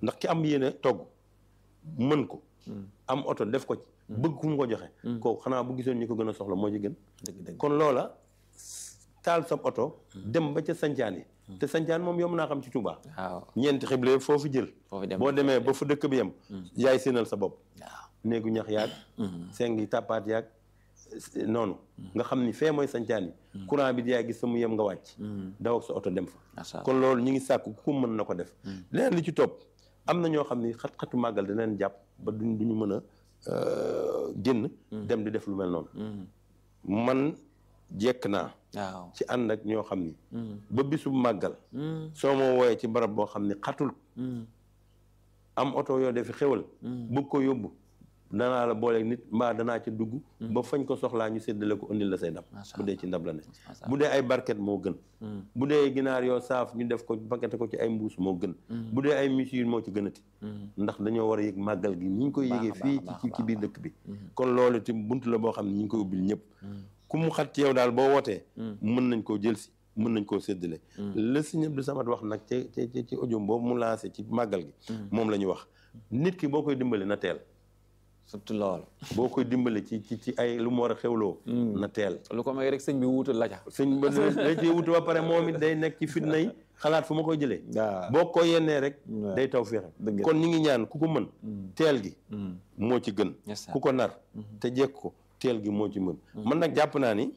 ndax ki am yéene togg mën ko am oto def ko ci bëgg ku mu ko joxe kooku xanaa bu gisoon ñi ko gën a soxla moo ci gën kon loola taal sa oto dem ba ca sancaan yi te sancaan moom yomb naa xam ci Touba ñeenti xible foofu jël boo demee ba fu dëkk bi yem yaay séenal sa bopp néegu ñax yaag seng yi tàppaat yaag noonu nga xam ni fee mooy sancaan yi courant bi di yaay gis sa mu yem nga wàcc daw ak sa oto dem fa kon loolu ñu ngi sàkku ku mën na ko def leneen li ci topp am na ñoo xam ni xat-xatu màggal dina leen jàpp ba duñu mën a génn dem di def lu mel noonu man jekk naa ci ànd ak ñoo xam ni ba bisu màggal soo ma wooyee ci barab boo xam ni xatul am oto yoo defi xewal bëgg ko yóbbu danaa la booleeg nit mbaa danaa ca dugg ba fañ ko soxlaa ñu séddale ko indil la say ndab bu dee ci ndab la ne bu dee ay barket moo gën bu dee ginaar yoo saaf ñu def ko paqueté ko ci ay mbuus moo gën bu dee ay misiir moo ci gënati ndax dañoo war a yëg màggal gi ni ñu koy yëgee fii ci biir dëkk bi kon loolu ti bunt la boo xam ne ñu ngi koy ubbil ñëpp ku mu xat ci yow daal boo wootee mën nañ koo jël si mën nañ koo séddale la Sëñ Abdou Samad wax nag ci audio boobu mu lancé ci màggal gi moom la ñu wax nit ki boo koy dimbale na teel surtout loolu boo koy dimbale ci ay lu mu war a xewloo na teel lu ko may rek sëñ bi wutal la ca sëñ ba day ci wutu ba pare moom it day nekk ci fitna yi xalaat fu ma koy jëlee boo ko yennee rek day taw féexe kon ñi ngi ñaan ku ko mën teel gi moo ci gën ku ko nar te jekk ko teel gi moo ci mën man nag jàpp naa ni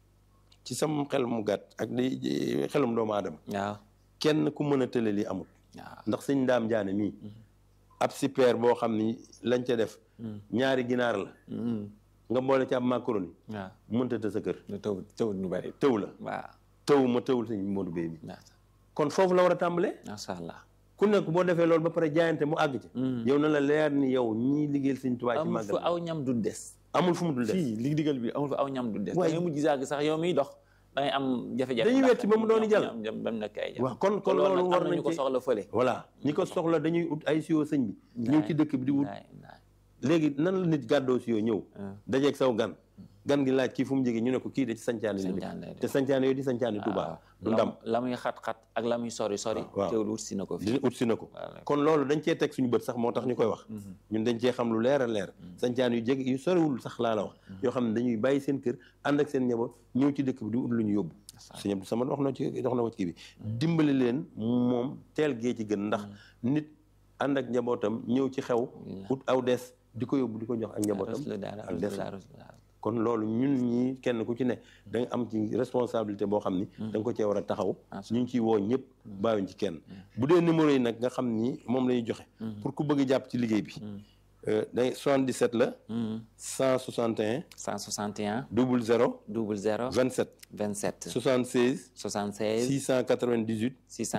ci sama xel mu gàtt ak di xelum doomu aadama kenn ku mën a tële li amul ndax sëñ Ndaam Jaane mii ab super boo xam ni lañ ca def ñaari ginaar la nga boole ci ab macaroni mënta të sa kër tëw ñu bari tëw la tëw ma tëwul sëñ Modou Bey bi kon foofu la war a tàmbalee masha Allah ku nekk boo defee loolu ba pare jaayante mu àgg ci yow na la leer ni yow ñii liggéeyal sëñ Tuubaa ci màggal amul fu aw ñam du des amul fu mu dul des fii li digal bi amul fu aw ñam du des da ngay mujj saag sax yow miy dox da ngay am jafe-jafe dañuy wetti ba mu dooni jàll ba mu nekk ay jafe waaw kon loolu war nañ ko soxla fële voilà ñi ko soxla dañuy ut ay sio sëñ bi ñëw ci dëkk bi di wut léegi nan la nit gàddoo sio ñëw dajeeg saw gan gi laaj kii fu mu jógee ñu ne ko kii de ci sancaane li te sancaane yooyu di sancaane Touba du ndam la muy xat-xat ak la muy sori teewul ut si na ko ut si na ko kon loolu dañ cee teg suñu bët sax moo tax ñu koy wax ñun dañ cee xam lu leer a leer sancaan yu jege yu soriwul sax laa la wax yoo xam ne dañuy bàyyi seen kër ànd ak seen njaboot ñëw ci dëkk bi di ut lu ñu yóbbu Sëñ Abdou Samad wax na ko ci kii bi dimbali leen moom teel gee ci gën ndax nit ànd ak njabootam ñëw ci xew ut aw des di ko yóbbu di ko jox ak njabootam ak des kon loolu ñun ñii kenn ku ci ne da nga am ci responsabilité boo xam ni da nga ko cee war a taxaw ñu ngi ciy woo ñëpp bàyyiwuñ ci kenn bu dee numéro yi nag nga xam ni moom la ñuy joxe pour ku bëgg jàpp ci liggéey bi day 77 la 161 00 27 76 698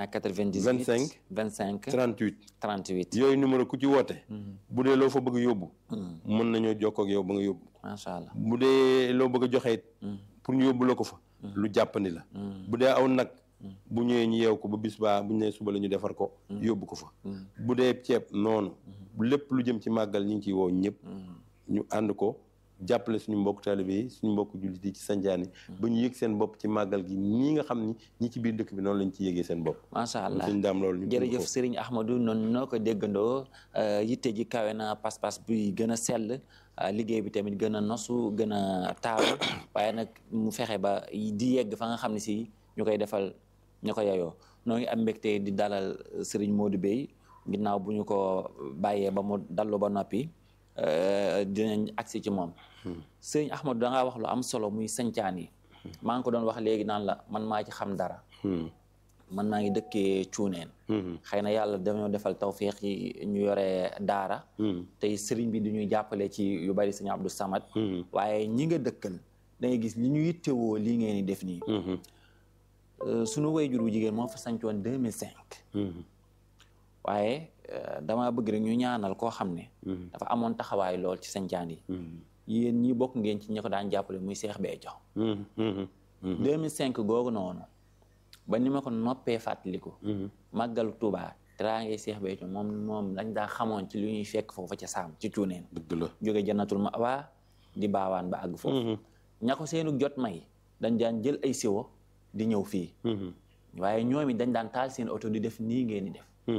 25 38 yooyu numéro ku ci woote bu dee loo fa bëgg yóbbu mën nañoo jokkoo ak yow ba nga yóbbu macha allah bu dee loo bëgg a joxe it pour ñu yóbbu la ko fa lu jàppandi la bu dee aw nag bu ñëwee ñu yeew ko ba bis baa bu ñu nee suba la ñu defar ko yóbbu ko fa bu dee ceeb noonu lépp lu jëm ci màggal ñu ngi ciy woo ñëpp ñu ànd ko jàppale suñu mbokk taalibe yi suñu mbokk jullit yi ci sanjaan yi ba ñu yëg seen bopp ci màggal gi ñii nga xam ni ñi ci biir dëkk bi noonu lañ ci yëgee seen bopp macha allah suñu daam loolu ñu jërëjëf Serigne Ahmadou noonu noo ko déggandoo yitte ji kawe na pas-pas buy gën a sell liggéey bi tamit gën a nosu gën a taaru waaye nag mu fexe ba di yegg fa nga xam ne si ñu koy defal ñu ko yayoo noo ngi am mbégte di dalal Serigne Modou Bey ginnaaw bu ñu ko bàyyee ba mu dallu ba noppi dinañ agsi ci moom Serigne Ahmadou da ngaa wax lu am solo muy sancaan yi maa ngi ko doon wax léegi naan la man maa ci xam dara man maa ngi dëkkee cuuneen xëy na yàlla dañoo defal tawféex yi ñu yore daara tey sëriñ bi du ñuy jàppale ci yu bari Serigne Abdou Samad waaye ñi nga dëkkal da ngay gis li ñu yittewoo lii ngeen di def nii sunu waajur wu jigéen moo fa sancoon 2005 waaye dama bëgg rek ñu ñaanal koo xam ne dafa amoon taxawaay lool ci sancaan yi yéen ñi bokk ngeen ci ñi ko daan jàppale muy Cheikh Béthio 2005 googu noonu ba ni ma ko noppee fàttaliku màggalu Touba teraangay Cheikh Béthio moom lañ daa xamoon ci lu ñuy fekk foofu ca saam ci cuuneen dëgg la jóge Jannatul Ma'wa di baawaan ba àgg foofu ña ko seenu jot may dañ daan jël ay siwo di ñëw fii waaye ñoom it dañ daan taal seen oto di def nii ngeen di def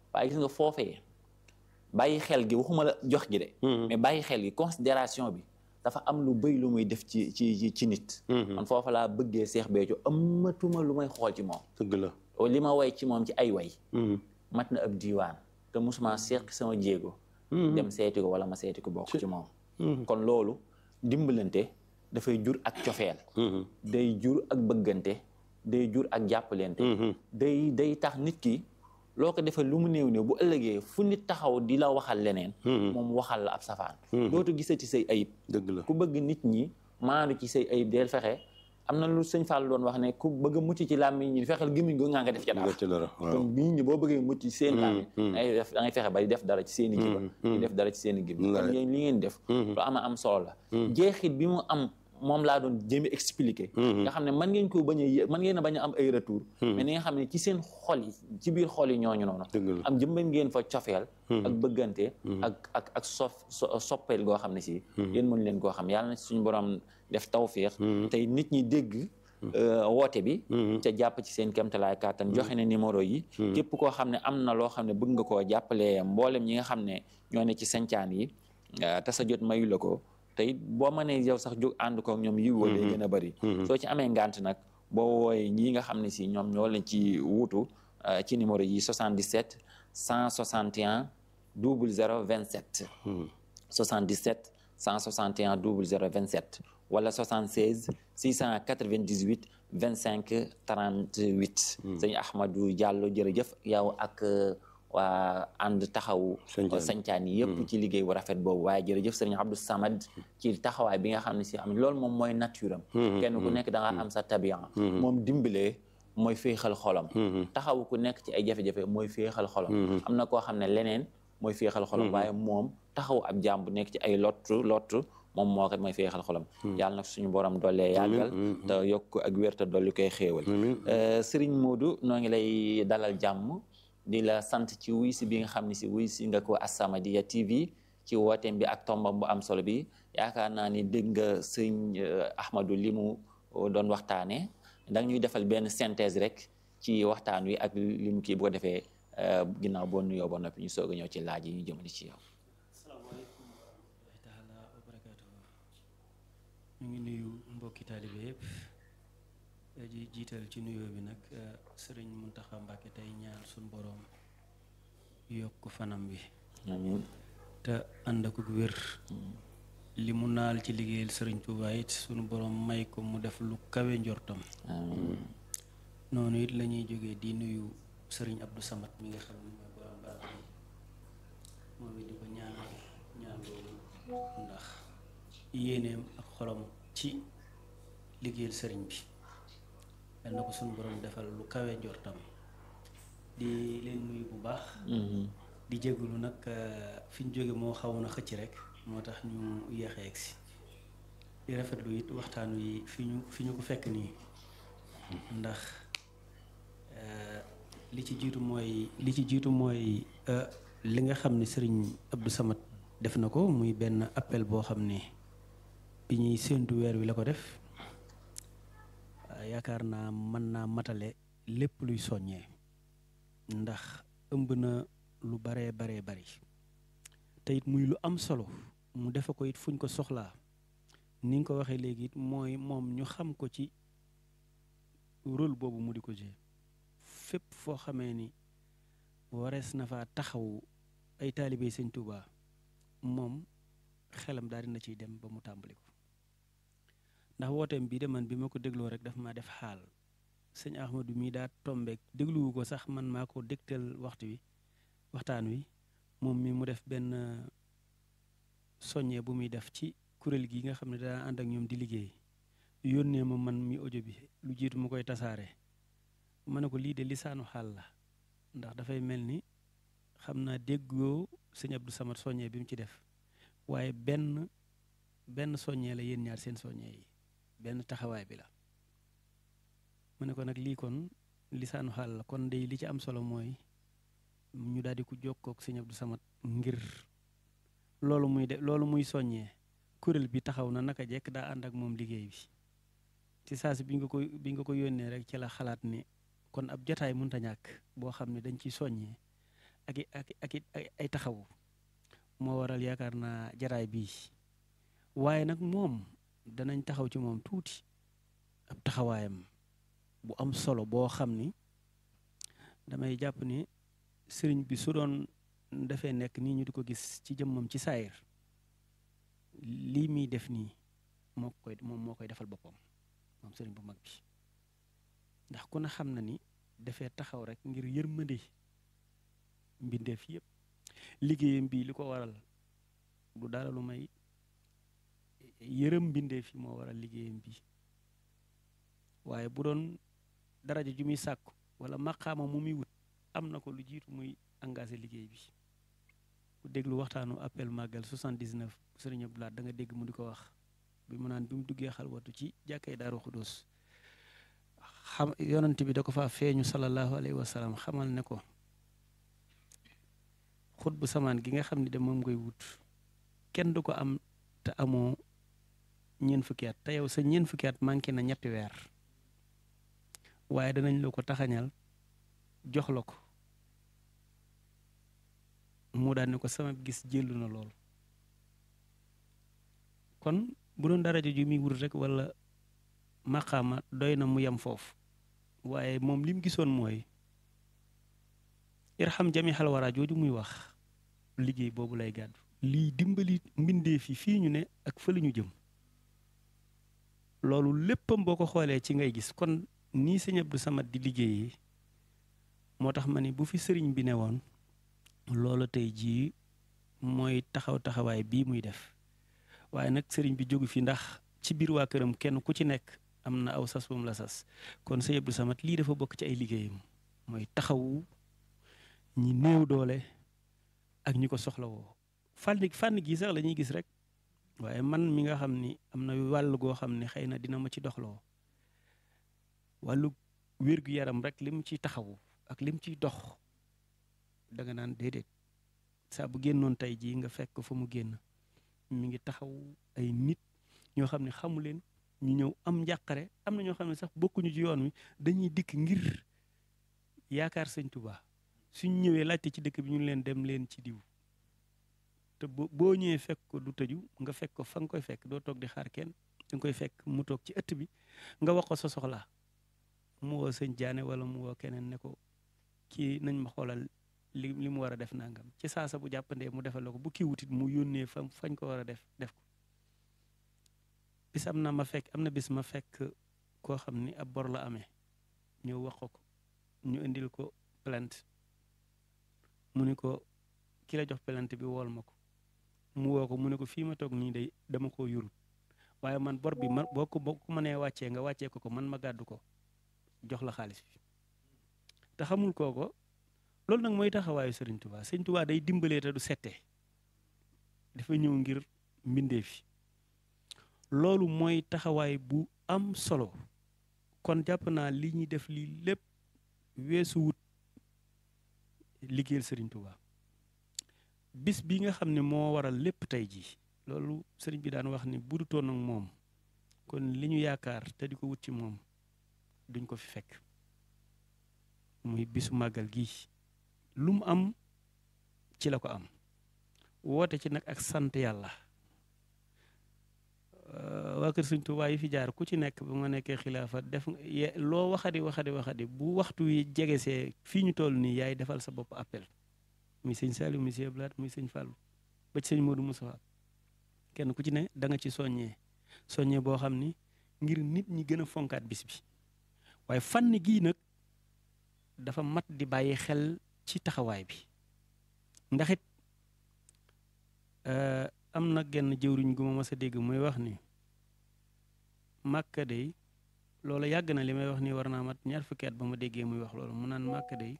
waaye gis nga foofee bàyyi xel gi waxuma la jox gi de mais bàyyi xel gi considération bi dafa am lu bëy lu muy def ci nit man foofa laa bëggee Cheikh Béthio amatuma lu may xool ci moom dëgg la li ma way ci moom ci ay way mat na ab diiwaan te musuma seq sama jéego dem seeti ko wala ma seeti ko bokk ci moom kon loolu dimbalante dafay jur ak cofeel day jur ak bëggante day jur ak jàppalante day tax nit ki loo ko defee lu mu néew néew bu ëllëgee fu nit taxaw di la waxal leneen moom waxal la ab safaan dootu gisati say ayib dëgg la ku bëgg nit ñi maandu ci say ayib del fexe am na lu sëñ Fall doon wax ne ku bëgg a mucc ci làmmiñ ñi fexeel gémmiñ go nga def ca dara kon nit ñi boo bëggee mucc ci seen làmmiñ da ngay fexe ba di def dara ci seen i jiba di def dara ci seen i gémmiñ kon yéen li ngeen def lu am solo la jeexit bi mu am moom laa doon jéem a expliquer nga xam ne mën ngeen ko mën ngeen a bañ a am ay retour mais ni nga xam ne ci seen xol yi ci biir xol yi ñooñu noonu am jëmban ngeen fa cofeel ak bëggante ak soppeel goo xam ne si yéen mën leen koo xam yàlla na suñu borom def tawféex tey nit ñi dégg woote bi te jàpp ci seen kéemtalaay kàttan joxe ne numéro yi képp koo xam ne am na loo xam ne bëgg nga koo jàppale mboolem ñi nga xam ne ñoo ne ci sancaan yi te sa jot mayu la ko tey boo mënee yow sax jóg ànd ko ñoom yi woo day gën a bëri soo ci amee ngant nag boo wooyee ñii nga xam ne si ñoom ñoo leen ci wuutu ci numéro yi 77 161 00 27 77 161 00 27 wala 76 698 25 38 sëñ Ahmadou Diallo jërëjëf yow ak waa ànd taxawu sancaan yi yëpp ci liggéey bu rafet boobu waaye jërëjëf sëriñ Abdou Samad ci taxawaay bi nga xam ne si am loolu moom mooy nature am kenn ku nekk da nga am sa tabian moom dimbalee mooy féexal xolam taxawu ku nekk ci ay jafe-jafe mooy féexal xolam am na koo xam ne leneen mooy féexal xolam waaye moom taxawu ab jaam bu nekk ci ay lottu moom moo kat mooy féexal xolam yàlla nag suñu borom dollee yàggal te yokk ak wér te dolli koy xéewal sëriñ Modou noo ngi lay dalal jàmm di la sant ci wuy si bi nga xam ne si wuy si nga ko As-Samadiyya TV ci wooteem bi ak tombam bu am solo bi yaakaar naa ni dégg nga sëñ Ahmadou li mu doon waxtaane da ñuy defal benn synthèse rek ci waxtaan wi ak li mu kii bu ko defee ginnaaw boo nuyoo ba noppi ñu soog a ñëw ci laaj yi ñu jëmale ci yow. asalaamaaleykum wa rahmatullahi taala wa barakaatuhu. ñu ngi nuyu mbokki taalibe yëpp di jiital ci nuyoo bi nag sëriñ Muntaxa Mbàkke tey ñaan suñu borom yokk fanam bi amiin te ànd ak wér li mu naal ci liggéeyal sëriñ Tuubaa it suñu borom may ko mu def lu kawe njortam amiin noonu it la ñuy jógee di nuyu sëriñ Abdou Samad mi nga xam ne mooy borom barab bi moom it di ko ñaan loolu ndax yéeneem ak xolam ci liggéeyal sëriñ bi yal na ko suñu borom defal lu kawe njortam di leen nuyu bu baax di jégalu nag fi ñu jóge moo xawoon a xëcc rek moo tax ñu yéexee egsi di rafetlu it waxtaan wi fi ñu ko fekk nii ndax li ci jiitu mooy li nga xam ne sëriñ Abdou Samad def na ko muy benn appel boo xam ne bi ñuy séentu weer wi la ko def yaakaar naa mën naa matale lépp luy soññee ndax ëmb na lu baree bari te it muy lu am solo mu defe ko it fuñ ko soxlaa ni nga ko waxee léegi it mooy moom ñu xam ko ci rôle boobu mu di ko jouer fépp foo xamee ni warees na fa taxaw ay taalibe Sëñ Tuubaa moom xelam daal dina ciy dem ba mu tàmbali ko ndax wooteem bii de man bi ma ko dégloo rek daf maa def xaal sëñ Ahmadou mii daa tombeek dégluwu ko sax man maa ko dégtal waxtaan wi moom mi mu def benn soññee bu muy def ci kuréel gi nga xam ne daa ànd ak ñoom di liggéey yónnee ma man mi audio bi lu jiitu mu koy tasaare ma ne ko lii de lisaanu xaal la ndax dafay mel ni xam naa déggoo sëñ Abdou Samad soññee bi mu ci def waaye benn soññee la yéen ñaar seen soññee yi benn taxawaay bi la mu ne ko nag lii kon lisaanu xaal la kon day li ci am solo mooy ñu daal di ko jokkook sëñ Abdou Samad ngir loolu muy soññee kuréel bi taxaw na naka jekk daa ànd ak moom liggéey bi ci saa si bi nga ko yónnee rek ci la xalaat ni kon ab jotaay mënta ñàkk boo xam ne dañ ciy soññee ay taxawu moo waral yaakaar naa jaraay bii waaye nag moom danañ taxaw ci moom tuuti ab taxawaayam bu am solo boo xam ni damay jàpp ni sëriñ bi su doon dafay nekk nii ñu di ko gis ci jëmmam ci saayir lii muy def nii moom moo koy defal boppam moom sëriñ bu mag bi ndax ku ne xam na ni dafay taxaw rek ngir yërmande mbindeef yëpp liggéeyam bii li ko waral du dara lu may yërëm mbindeef yi moo waral liggéeyam bi waaye bu doon daraja ju muy sàkku wala maqaama mu muy wut am na ko lu jiitu muy engagé liggéey bi ku déglu waxtaanu appel màggal 79 sëriñ Abdou Lahad da nga dégg mu di ko wax bi mu naan bi mu duggee xalwatu ci jàkkay Daaru Xudóos xam yonent bi da ko faa feeñu sallallahu alayhi wa sallam xamal ne ko xut bu samaan gi nga xam ne de moom ngay wut kenn du ko am te amoo ñeent fukki at te yow sa ñeent fukki at manqué na ñetti weer waaye danañ la ko taxañal jox la ko mu daan ne ko sama gis jëllu na lool kon bu doon daraja ju muy wut rek wala maqaama doy na mu yem foofu waaye moom li mu gisoon mooy irham jami xal wara jooju muy wax liggéey boobu lay gàddu lii dimbali mbindeef yi fii ñu ne ak fële ñu jëm loolu léppam boo ko xoolee ci ngay gis kon nii sëñ Abdou Samad di liggéeyee moo tax ma ni bu fi sëriñ bi ne woon loolu tey jii mooy taxawaay bii muy def waaye nag sëriñ bi jógu fi ndax ci biir waa këram kenn ku ci nekk am na aw sas bu mu la sas kon sëñ Abdou Samad lii dafa bokk ci ay liggéeyam mooy taxawu ñi néew doole ak ñi ko soxlawoo fànn gi sax la ñuy gis rek waaye man mi nga xam ni am na wàll goo xam ne xëy na dina ma ci doxloo wàllu wér-gu-yaram rek lim ciy taxawu ak lim ciy dox da nga naan déedéet saa bu génnoon tey jii nga fekk ko fa mu génn mi ngi taxaw ay nit ñoo xam ne xamu leen ñu ñëw am njàqare am na ñoo xam ne sax bokkuñu ci yoon wi dañuy dikk ngir yaakaar sëñ Tuubaa suñ ñëwee laajte ci dëkk bi ñu leen dem leen ci diw te boo ñëwee fekk ko du tëju nga fekk ko fa nga koy fekk doo toog di xaar kenn da nga koy fekk mu toog ci ëtt bi nga wax ko sa soxlaa mu woo sëñ Jaane wala mu woo keneen ne ko kii nañ ma xoolal li mu war a def nangam ci saasa bu jàppandee mu defal la ko bu kii wutit mu yónnee fañ ko war a def ko bis am na bis ma fekk koo xam ni ab bor la amee ñëw wax ko ñu indil ko plainte mu ni ko ki la jox plainte bi wool ma ko mu woo ko mu ne ko fii ma toog nii day dama koo yurut waaye man bor bi man boo ko mënee wàccee nga wàccee ko man ma gàddu ko jox la xaalis bi te xamul kooko loolu nag mooy taxawaayu Sëriñ Tuubaa Sëriñ Tuubaa day dimbalee te du settee dafa ñëw ngir mbindee fi loolu mooy taxawaay bu am solo kon jàpp naa li ñuy def lii lépp weesu wut liggéeyal Sëriñ Tuubaa bis bi nga xam ne moo waral lépp tey jii loolu sëriñ bi daan wax ni bu dutoon ak moom kon li ñu yaakaar te di ko wut ci moom duñ ko fi fekk muy bisu màggal gi lu mu am ci la ko am woote ci nag ak sant yàlla waa kër Sëriñ Tuubaa yi fi jaar ku ci nekk ba nga nekkee xilaafa def loo waxadi bu waxtu wi jegesee fii ñu toll nii yaay defal sa bopp appel muy sëñ Saliou muy sëñ Abdou Lahad muy sëñ Fallou ba ci sëñ Modou Moussa kenn ku ci ne da nga ci soññee boo xam ni ngir nit ñi gën a fonkaat bis bi waaye fànn gii nag dafa mat di bàyyi xel ci taxawaay bi ndax it am na genn jëwriñ gu ma mas a dégg muy wax ni Màkka day loolu yàgg na li may wax ni war naa mat ñaar fukki at ba ma déggee muy wax loolu mu naan Màkka day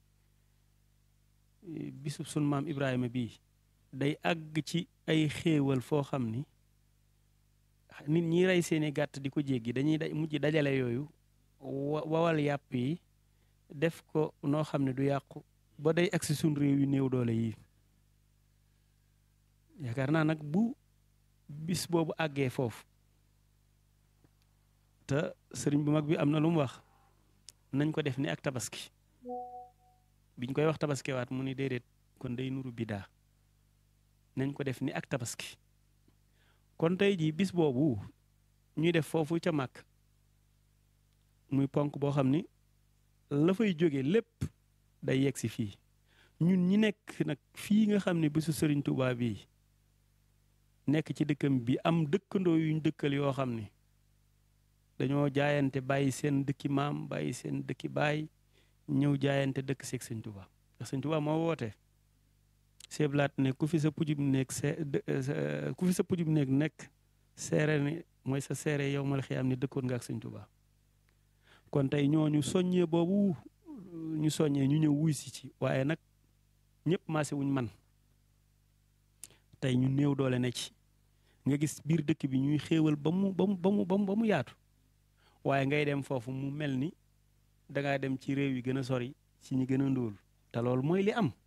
bisub sun maam Ibrahima bii day àgg ci ay xéewal foo xam ni nit ñi rey seeni gàtt di ko jéggi dañuy mujj dajale yooyu wawal yàpp yi def ko noo xam ne du yàqu ba day agsi sun réew yu néew doole yi yaakaar naa nag bu bis boobu àggee foofu te sëriñ bu mag bi am na lu mu wax nañ ko def ni ak tabaski biñ koy wax tabaskewaat mu ni déedéet kon day nuru bidaa nañ ko def ni ak tabaski kon tey jii bis boobu ñuy def foofu ca màkk muy ponk boo xam ni la fay jóge lépp day yegg si fii ñun ñi nekk nag fii nga xam ne bisu Sëriñ Tuubaa bii nekk ci dëkkam bi am dëkkandoo yuñ dëkkal yoo xam ne dañoo jaayante bàyyi seen dëkki maam bàyyi seen dëkki baay ñëw jaayante dëkk seeg Sëñ Tuubaa ndax Sëñ Tuubaa moo woote seeblaat ne ku fi sa pujub nekk ku fi sa pujub nekk nekk seere ni mooy sa seere yow mal xiyaam ni dëkkoon nga ak Sëñ Tuubaa kon tey ñooñu soññee boobu ñu soññee ñu ñëw wuy si ci waaye nag ñëpp maase wuñ man tey ñu néew doole ne ci nga gis biir dëkk bi ñuy xéewal ba mu yaatu waaye ngay dem foofu mu mel ni dangaa dem ci réew yi gën a sori ci ñi gën a ndóol te loolu mooy li am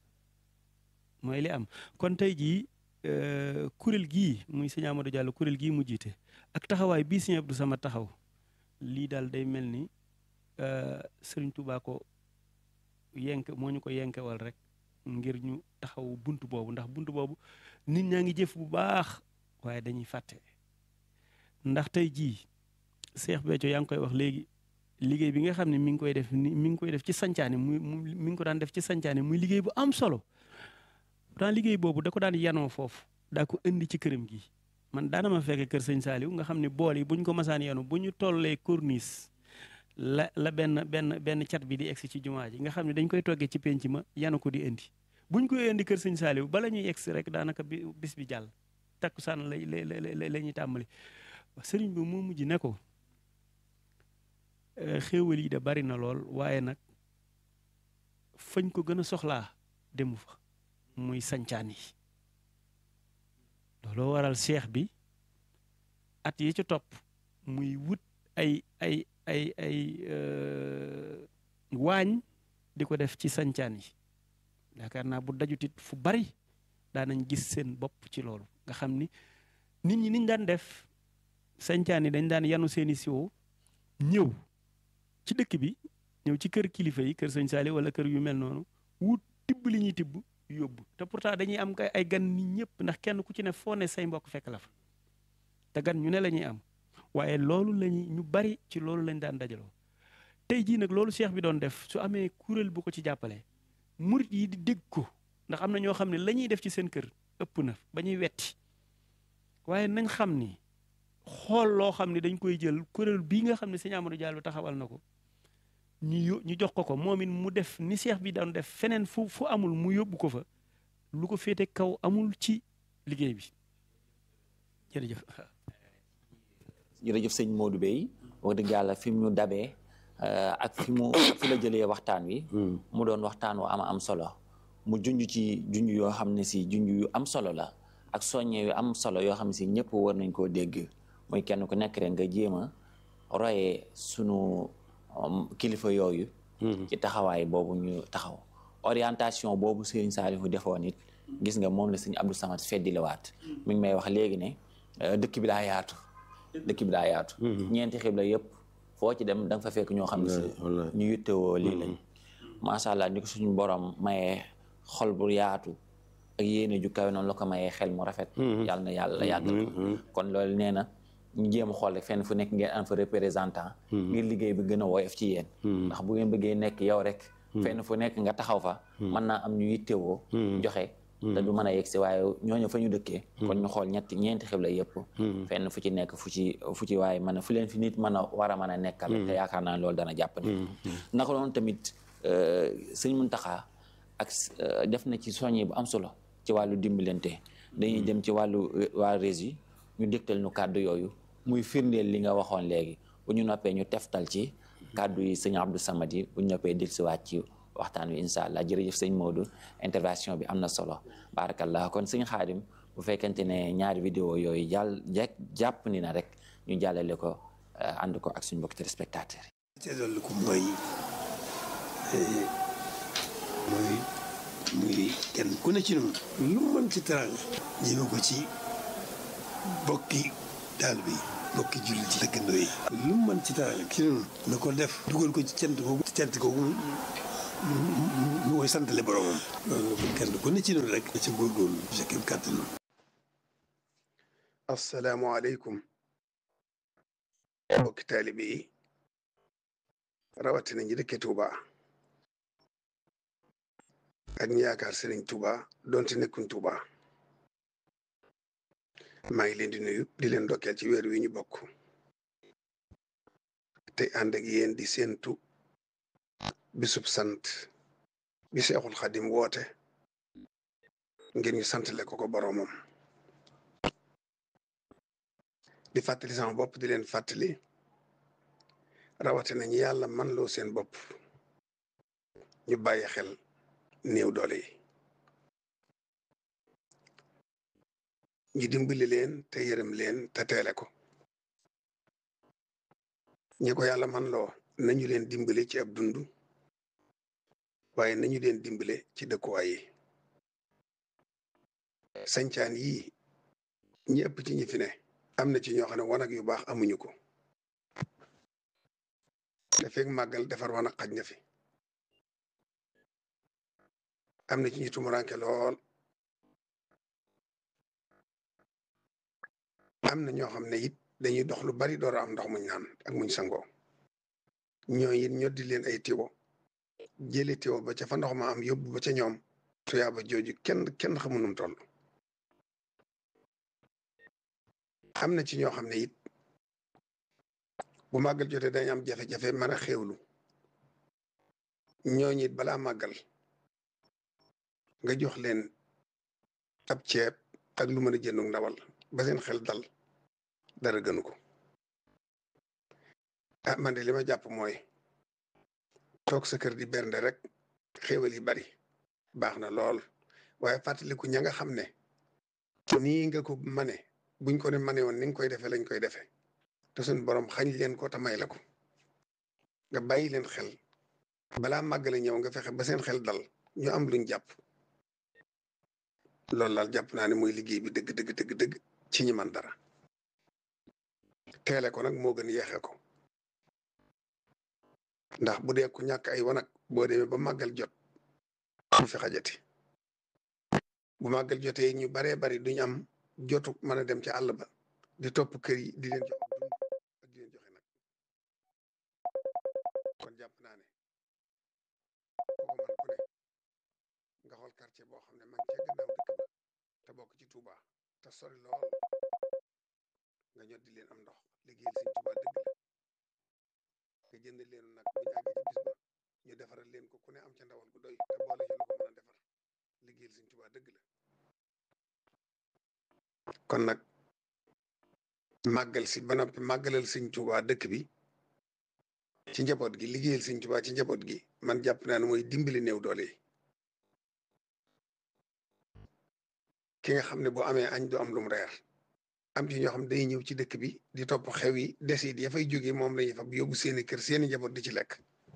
kon tey jii kuréel gii muy sëñ Amadou Diallo kuréel gii mu jiite ak taxawaay bii sëñ Abdou Samad taxaw lii daal day mel ni Sëriñ Tuubaa ko moo ñu ko yenkewal rek ngir ñu taxaw bunt boobu ndax bunt boobu nit ñaa ngi jëf bu baax waaye dañuy fàtte ndax tey jii Cheikh Béthio yaa ngi koy wax léegi liggéey bi nga xam ne mi ngi koy def ci sancaane mi ngi ko daan def ci sancaane muy liggéey bu am solo pourtant liggéey boobu da ko daan yanoo foofu daa ko indi ci këram gi man daana ma fekke kër sëñ Saaliw nga xam ne bool yi buñ ko masaan yanu bu ñu tollee corniche la benn cat bi di egsi ci jumaa ji nga xam ne dañ koy toggee ci penc ma yanu ko di indi buñ koy indi kër sëñ Saaliw bala ñuy egsi rek daanaka bis bi jàll takkusaan la ñuy tàmbali sëriñ bi moo mujj ne ko xéewal yi de bari na lool waaye nag fañ ko gën a soxlaa demu fa muy sancaan yi looloo waral seex bi at yi ci topp muy wut ay waañ di ko def ci sancaan yi yaakaar naa bu dajutit fu bari daanañ gis seen bopp ci loolu nga xam ni nit ñi niñ daan def sancaan yi dañ daan yanu seeni siwo ñëw ci dëkk bi ñëw ci kër kilifa yi kër sëñ Saali wala kër yu mel noonu wut tibb li ñuy tibb yóbbu te pourtant dañuy am ay gan nit ñëpp ndax kenn ku ci ne foo ne say mbokk fekk la fa te gan ñu ne la ñuy am waaye loolu ñu bari ci loolu lañ daan dajaloo tey jii nag loolu cheikh bi doon def su amee kuréel bu ko ci jàppale murit yi di dégg ko ndax am na ñoo xam ne la ñuy def ci seen kër ëpp na ba ñuy wetti waaye nañ xam ni xool loo xam ne dañ koy jël kuréel bii nga xam ne sëñ Amadou Diallo taxawal na ko ñu jox ko moom it mu def ni cheikh bi doon def feneen fu amul mu yóbbu ko fa lu ko féete kaw amul ci liggéey bi jërëjëf. jërëjëf sëñ Modou Bey wax dëgg yàlla fi mu ñu dabee ak fi la jëlee waxtaan wi. mu doon waxtaan wu am solo mu junj yoo xam ne si junj yu am solo la ak soññe yu am solo yoo xam ne si ñëpp war nañ koo dégg mooy kenn ku nekk rek nga jéem a royee sunu kilifa yooyu. ci taxawaay boobu ñu taxaw orientation boobu Serigne Saliou defoon it gis nga moom la Serigne Abdou Samad feddilewaat mi ngi may wax léegi ne dëkk bi daa yaatu. ñeenti xibla yëpp foo ci dem da nga fa fekk ñoo xam ne si ñu yittewoo lii lañ macha allah ni ko suñu borom mayee xol bu yaatu ak yéene ju kawe noonu la ko mayee xel mu rafet. yàlla na yàlla yàggal ko kon loolu nee na ñu jéem a xool rek fenn fu nekk ngeen am fa représentant ngir liggéey bi gën a woyof ci yéen ndax bu ngeen bëggee nekk yow rek fenn fu nekk nga taxaw fa mën naa am ñu yittewoo joxe te du mën a yegg si waaye ñooñu fa ñu dëkkee kon ñu xool ñeenti xibla yëpp fenn fu ci nekk fu ci waaye mën a fu leen fi nit mën a war a mën a nekkal te yaakaar naa loolu dana jàpp ni naka noonu tamit sëñ Muntaxa ak def na ci soññe bu am solo ci wàllu dimbalante dañuy dem ci wàllu waa régie ñu dégtal ñu kàddu yooyu muy firndeel li nga waxoon léegi bu ñu noppee ñu teftal ci kàddu yi sëñ Abdou Samad yi bu ñu noppee dellusiwaat ci waxtaan wi incha allah jërëjëf sëñ Modou intervention bi am na solo barakallah kon sëñ Xaadim bu fekkente ne ñaari vidéo yooyu jàpp ni na rek ñu jàllale ko ànd ko ak suñu mbokk téléspectateurs yi. te dolli ko mooy kenn ku ne ci noonu lu mën ci teraanga jëme ko ci bokki taalibe yi bokki jullit ci dëkkandoo yi lu mën ci teraanga ci noonu na ko def dugal ko ci cant googu mu koy santale boromam. loolu kenn ku ne ci noonu rek. ci góorgóorlu ci kéem kàttanam. asalaamaaleykum mbokki taalibe yi rawatina ñi dëkke Touba ak ñi yaakaar Serigne Touba donte nekkuñ Touba maa ngi leen di nuyu di leen ndokkeel ci weer wi ñu bokk te ànd ak yéen di séentu bisub sant bi Seexul Xadim woote ngir ñu santale ko boroomam di fàttali sama bopp di leen fàttali rawatina ñi yàlla man loo seen bopp ñu bàyyi xel néew doole yi ñu dimbali leen te yërëm leen te teele ko ñi ko yàlla man loo nañu leen dimbale ci ab dund waaye nañu leen dimbale ci dëkkuwaay yi sañcaan yii ñi ëpp ci ñi fi ne am na ci ñoo xam ne wanag yu baax amuñu ko te fekk màggal defar wanag xaj na fi am na ci ñu tumuranke lool am na ñoo xam ne it dañuy dox lu bari door a am ndox muñ naan ak muñ sangoo ñoo it ñoddi leen ay tiwo jële tiwo ba ca fa ndox ma am yóbbu ba ca ñoom tuyaaba jooju kenn xamul nu mu toll am na ci ñoo xam ne it bu màggal jotee dañ am jafe-jafe mën a xéewlu ñooñu it balaa màggal nga jox leen ab ceeb ak lu mën a jëndug ndawal ba seen xel dal dara gënu ko ah man de li ma jàpp mooy toog sa kër di bernde rek xéewal yi bari baax na lool waaye fàttaliku ña nga xam ne nii nga ko mane buñ ko ne mane woon ni nga koy defee lañ koy defee te suñ borom xañ leen ko te may la ko nga bàyyi leen xel balaa màggale ñëw nga fexe ba seen xel dal ñu am luñ jàpp loolu daal jàpp naa ne mooy liggéey bi dëgg ci ñi man dara teele ko nag moo gën yeexe ko ndax bu dee ku ñàkk ay wanag boo demee ba màggal jot du fi xajati bu màggal jotee ñu baree bari duñ am jotu mën a dem ci àll ba di topp kër yi di leen jox dund ak di leen joxe nag kon jàpp naa ne ku ko man ku ne nga xool quartier boo xam ne man ca gannaaw dëkk ba te bokk ci Touba te sori lool nga ñot di leen am ndox liggéeyal Sëñ Touba dëgg la nga jënd leen nag bu ñu àggee ci bis ba ñu defaral leen ko ku ne am ca ndawal gu doy te boole ci lu ko mën a defar liggéeyal Sëñ Touba dëgg la kon nag màggal si ba noppi màggalal Sëñ Touba dëkk bi ci njaboot gi liggéeyal Sëñ Touba ci njaboot gi man jàpp naa ne mooy dimbali néew doole yi ki nga xam ne boo amee añ du am lum reer am ci ñoo xam day ñëw ci dëkk bi di topp xew yi desit ya fay jógee moom lañuy fab yóbbu seeni kër seeni njaboot di ci lekk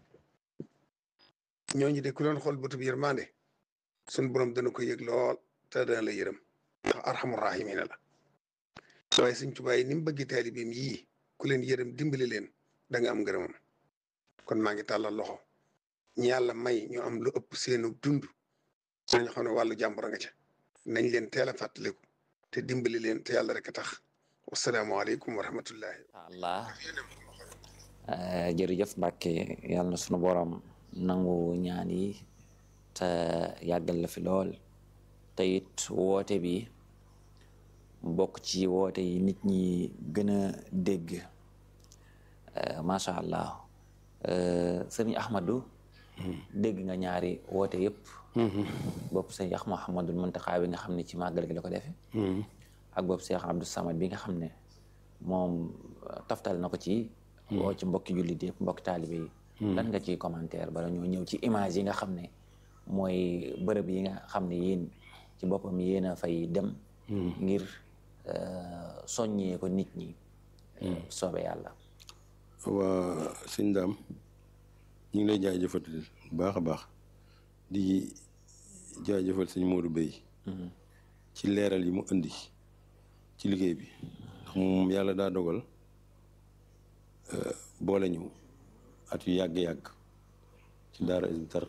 ñooñu de ku doon xool bëtub yërmande suñ borom dana ko yëg lool te dana la yërëm ndax arhamur rahimina la waaye Sëñ Tuubaa yi ni mu bëgg taalibeem yii ku leen yërëm dimbali leen da nga am ngërëmam kon maa ngi tàllal loxo ñi yàlla may ñu am lu ëpp seenu dund nañu xam ne wàllu jàmbur nga ca nañ leen teel a fàttaliku te dimbali leen te yàlla rek a tax wasalaamaaleykum wa rahmatullahi allah jërëjëf Mbàkke yàlla na sunu borom nangu ñaan yi te yàggal la fi lool te it woote bi bokk ci woote yi nit ñi gën a dégg macha allah sëriñ Ahmadou dégg nga ñaari woote yëpp bopp sëñ Cheikh Mouhamadul Muntaxa bi nga xam ne ci màggal gi la ko defe ak bopp Cheikh Abdou Samad bi nga xam ne moom taftal na ko ci woo ci mbokki jullit yëpp mbokki taalibe yi lan nga ciy commentaire bala ñoo ñëw ci image yi nga xam ne mooy bërëb yi nga xam ne yéen ci boppam yéen a fay dem ngir soññee ko nit ñi soobe yàlla waa sëñ Daam ñu ngi lay jaajëfal bu baax a baax di jaajëfal sëñ Modou Bey ci leeral yi mu indi ci liggéey bi ndax moom yàlla daa dogal boole ñu at yu yàgg-yàgg ci daara Hizbut Tarqiyyah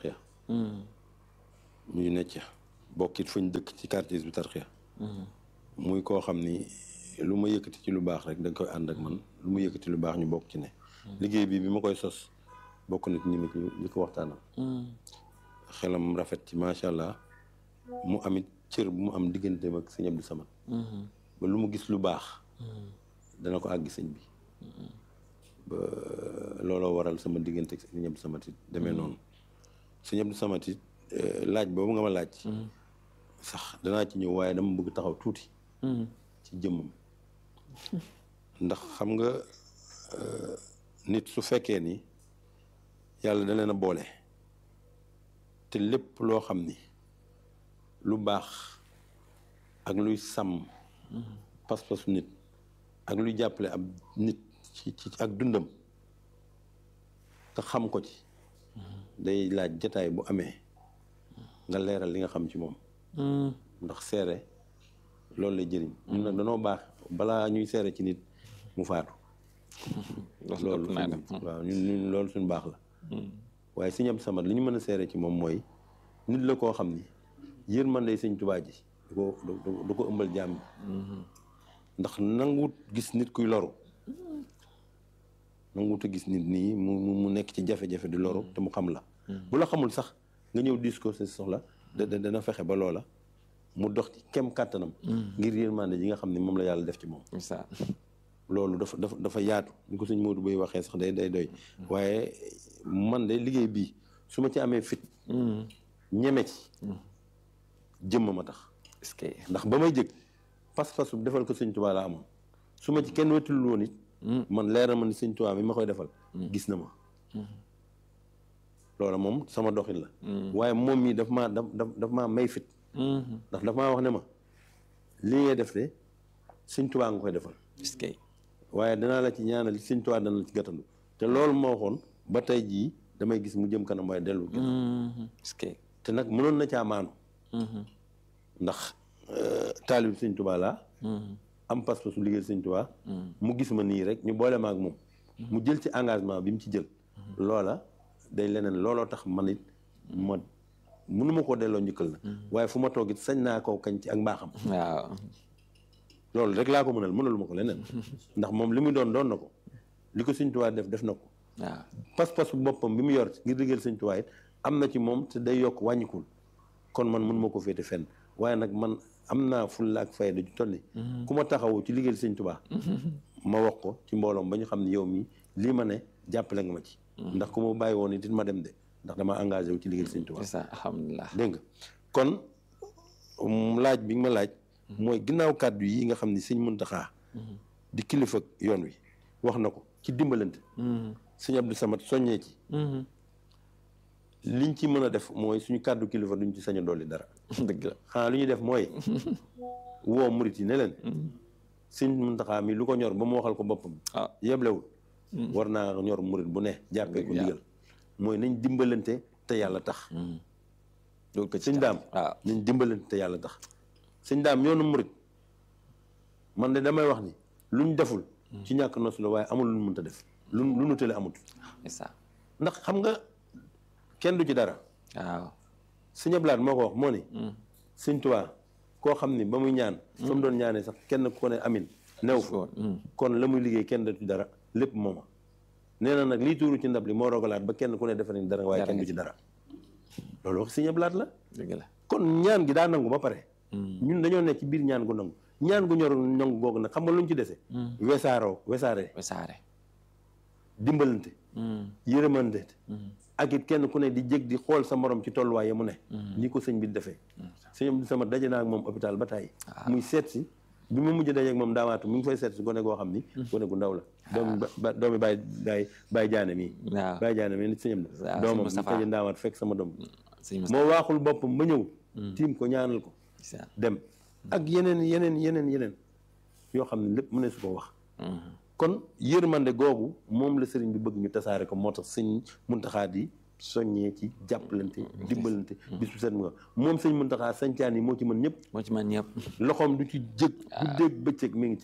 muy necc bokkit fuñ dëkk ci quartier bi tarxiya muy koo xam ni lu ma yëkkati ci lu baax rek da nga koy ànd ak man lu ma yëkkati lu baax ñu bokk ci ne liggéey bi ma koy sos bokk na ci ñi ko waxtaanal xelam rafet ci macha allah mu amit cër bu mu am digganteem ak sëñ Abdou Samad ba lu mu gis lu baax dana ko àggi sëñ bi ba looloo waral sama diggante ak sëñ Abdou Samad it demee noonu sëñ Abdou Samad it laaj boobu nga ma laaj sax danaa ci ñëw waaye dama bëgg taxaw tuuti ci jëmmam ndax xam nga nit su fekkee ni yàlla da leen a boole te lépp loo xam ni lu baax ak luy sàmm pas-pasu nit ak luy jàppale ab nit ci ak dundam te xam ko ci day laaj jataay bu amee nga leeral li nga xam ci moom ndax seere loolu lay jëriñ ñun nag danoo baax balaa ñuy seere ci nit mu faatu loolu waaw ñun loolu suñu baax la waaye sëñ Abdou Samad li ñu mën a seere ci moom mooy nit la koo xam ni yërmande sëñ Tuubaa ji du ko ëmbal jaam ndax nanguwut gis nit kuy loru nanguwut a gis nit nii mu nekk ci jafe-jafe di loru te mu xam la bu la xamul sax nga ñëw diis ko sa soxla dana fexe ba loola mu dox ci kem kàttanam ngir yërmande ji nga xam ne moom la yàlla def ci moom loolu dafa yaatu ñu ko sëñ Modou Boye waxee sax day doy waaye man de liggéey bii su ma ci amee fit ñeme ci jëmm ma tax ndax ba may jëg pas-pasu defal ko sëñ Tuubaa la amoon su ma ci kenn wetul woon it man leer na ma ni sëñ Tuubaa mi ma koy defal gis na ma loola moom sama doxin la waaye moom mii daf maa may fit ndax daf maa wax ne ma li ngay def de sëñ Tuubaa nga koy defal waaye danaa la ci ñaanal sëñ Tuubaa dana la ci gàttandu te loolu moo waxoon ba tey jii damay gis mu jëm kanam waaye dellu te nag mënoon na caa maanu ndax taalib sëñ Tuubaa laa am pas-pas su liggéey sëñ Tuubaa mu gis ma nii rek ñu boole ma ak moom mu jël ci engagement bi mu ci jël loola day leneen looloo tax man it ma mënuma koo delloo njëkkal na waaye fu ma toog it sañ naa koo kañ ci ak mbaaxam waaw loolu rek laa ko mënalu ma ko leneen ndax moom li muy doon na ko li ko sëñ Tuubaa def na ko waaw pas-pasu boppam bi mu yor ngir liggéeyal sëñ Tuubaa it am na ci moom te day yokk wàññikul kon man mënuma ko féete fenn waaye nag man am naa fulla ak fayda ju toll ni ku ma taxawu ci liggéeyal sëñ Tuubaa ma wax ko ci mbooloom ba ñu xam ne yow mi lii ma ne jàppale nga ma ci ndax ku ma bàyyi woon it ma dem de ndax dama engagé wu ci liggéeyal sëñ Tuubaa alhamdulilah dégg nga kon laaj bi nga ma laaj mooy ginnaaw kàddu yi nga xam ne sëñ Muntaxaa di kilifa yoon wi wax na ko ci dimbalante sëñ Abdou Samad soññee ci liñ ci mën a def mooy suñu kàddu kilifa duñ ci sañ a dolli dara dëgg la xanaa lu ñuy def mooy woo murit yi ne leen sëñ Muntaxaa mi lu ko ñor ba mu waxal ko boppam yeblewul war naa ñor murit bu ne jàppee ko ndigal mooy nañ dimbalante te yàlla tax sëñ daam nañ dimbalante te yàlla tax sëñ daam yoonu murit man de damay wax ni luñ deful ci ñàkk nosu la waaye amul lu mënta def lu nu tële amut ndax xam nga kenn du ci dara waaw sëñ Ablaat moo ko wax moo ni sëñ Tuubaa koo xam ni ba muy ñaan fa mu doon ñaanee sax kenn ku ko ne amin new fa kon la muy liggéey kenn du ci dara lépp mooma nee na nag lii tuuru ci ndab li moo rogalaat ba kenn ku ne defe nañ dara waaye kenn du ci dara loolu wax sëñ Ablaat la kon ñaan gi daa nangu ba pare ñun dañoo nekk ci biir ñaan gu nangu ñaan gu ñor nangu googu nag xam nga luñ ci dese wesaare dimbalante yërëmante ak it kenn ku ne di jég di xool sa morom ci tolluwaay mu ne ni ko sëñ bi defee sëñ Abdou Samad daje naa ak moom hôpital ba tàyyi muy seet si bi mu mujj daje ak moom daawaatu mu ngi fay seet si gone goo xam ni gone gu ndaw la doomi bàyyi jaane mii bàyyi jaane mii nit sëñ Abdou doomam mu taje daawaat fekk sama doom moo waaxul boppam ba ñëw tiim ko ñaanal ko dem ak yeneen yoo xam ne lépp mu ne su ko wax kon yërmande googu moom la sëriñ bi bëgg ñu tasaare ko moo tax sëñ Muntaxaa di soññee ci jàppalante dimbalante bis bu set mu moom sëñ Muntaxaa sañcaan yi moo ci mën ñëpp loxoom du ci jëg bu dégg bëccëg mi ngi ci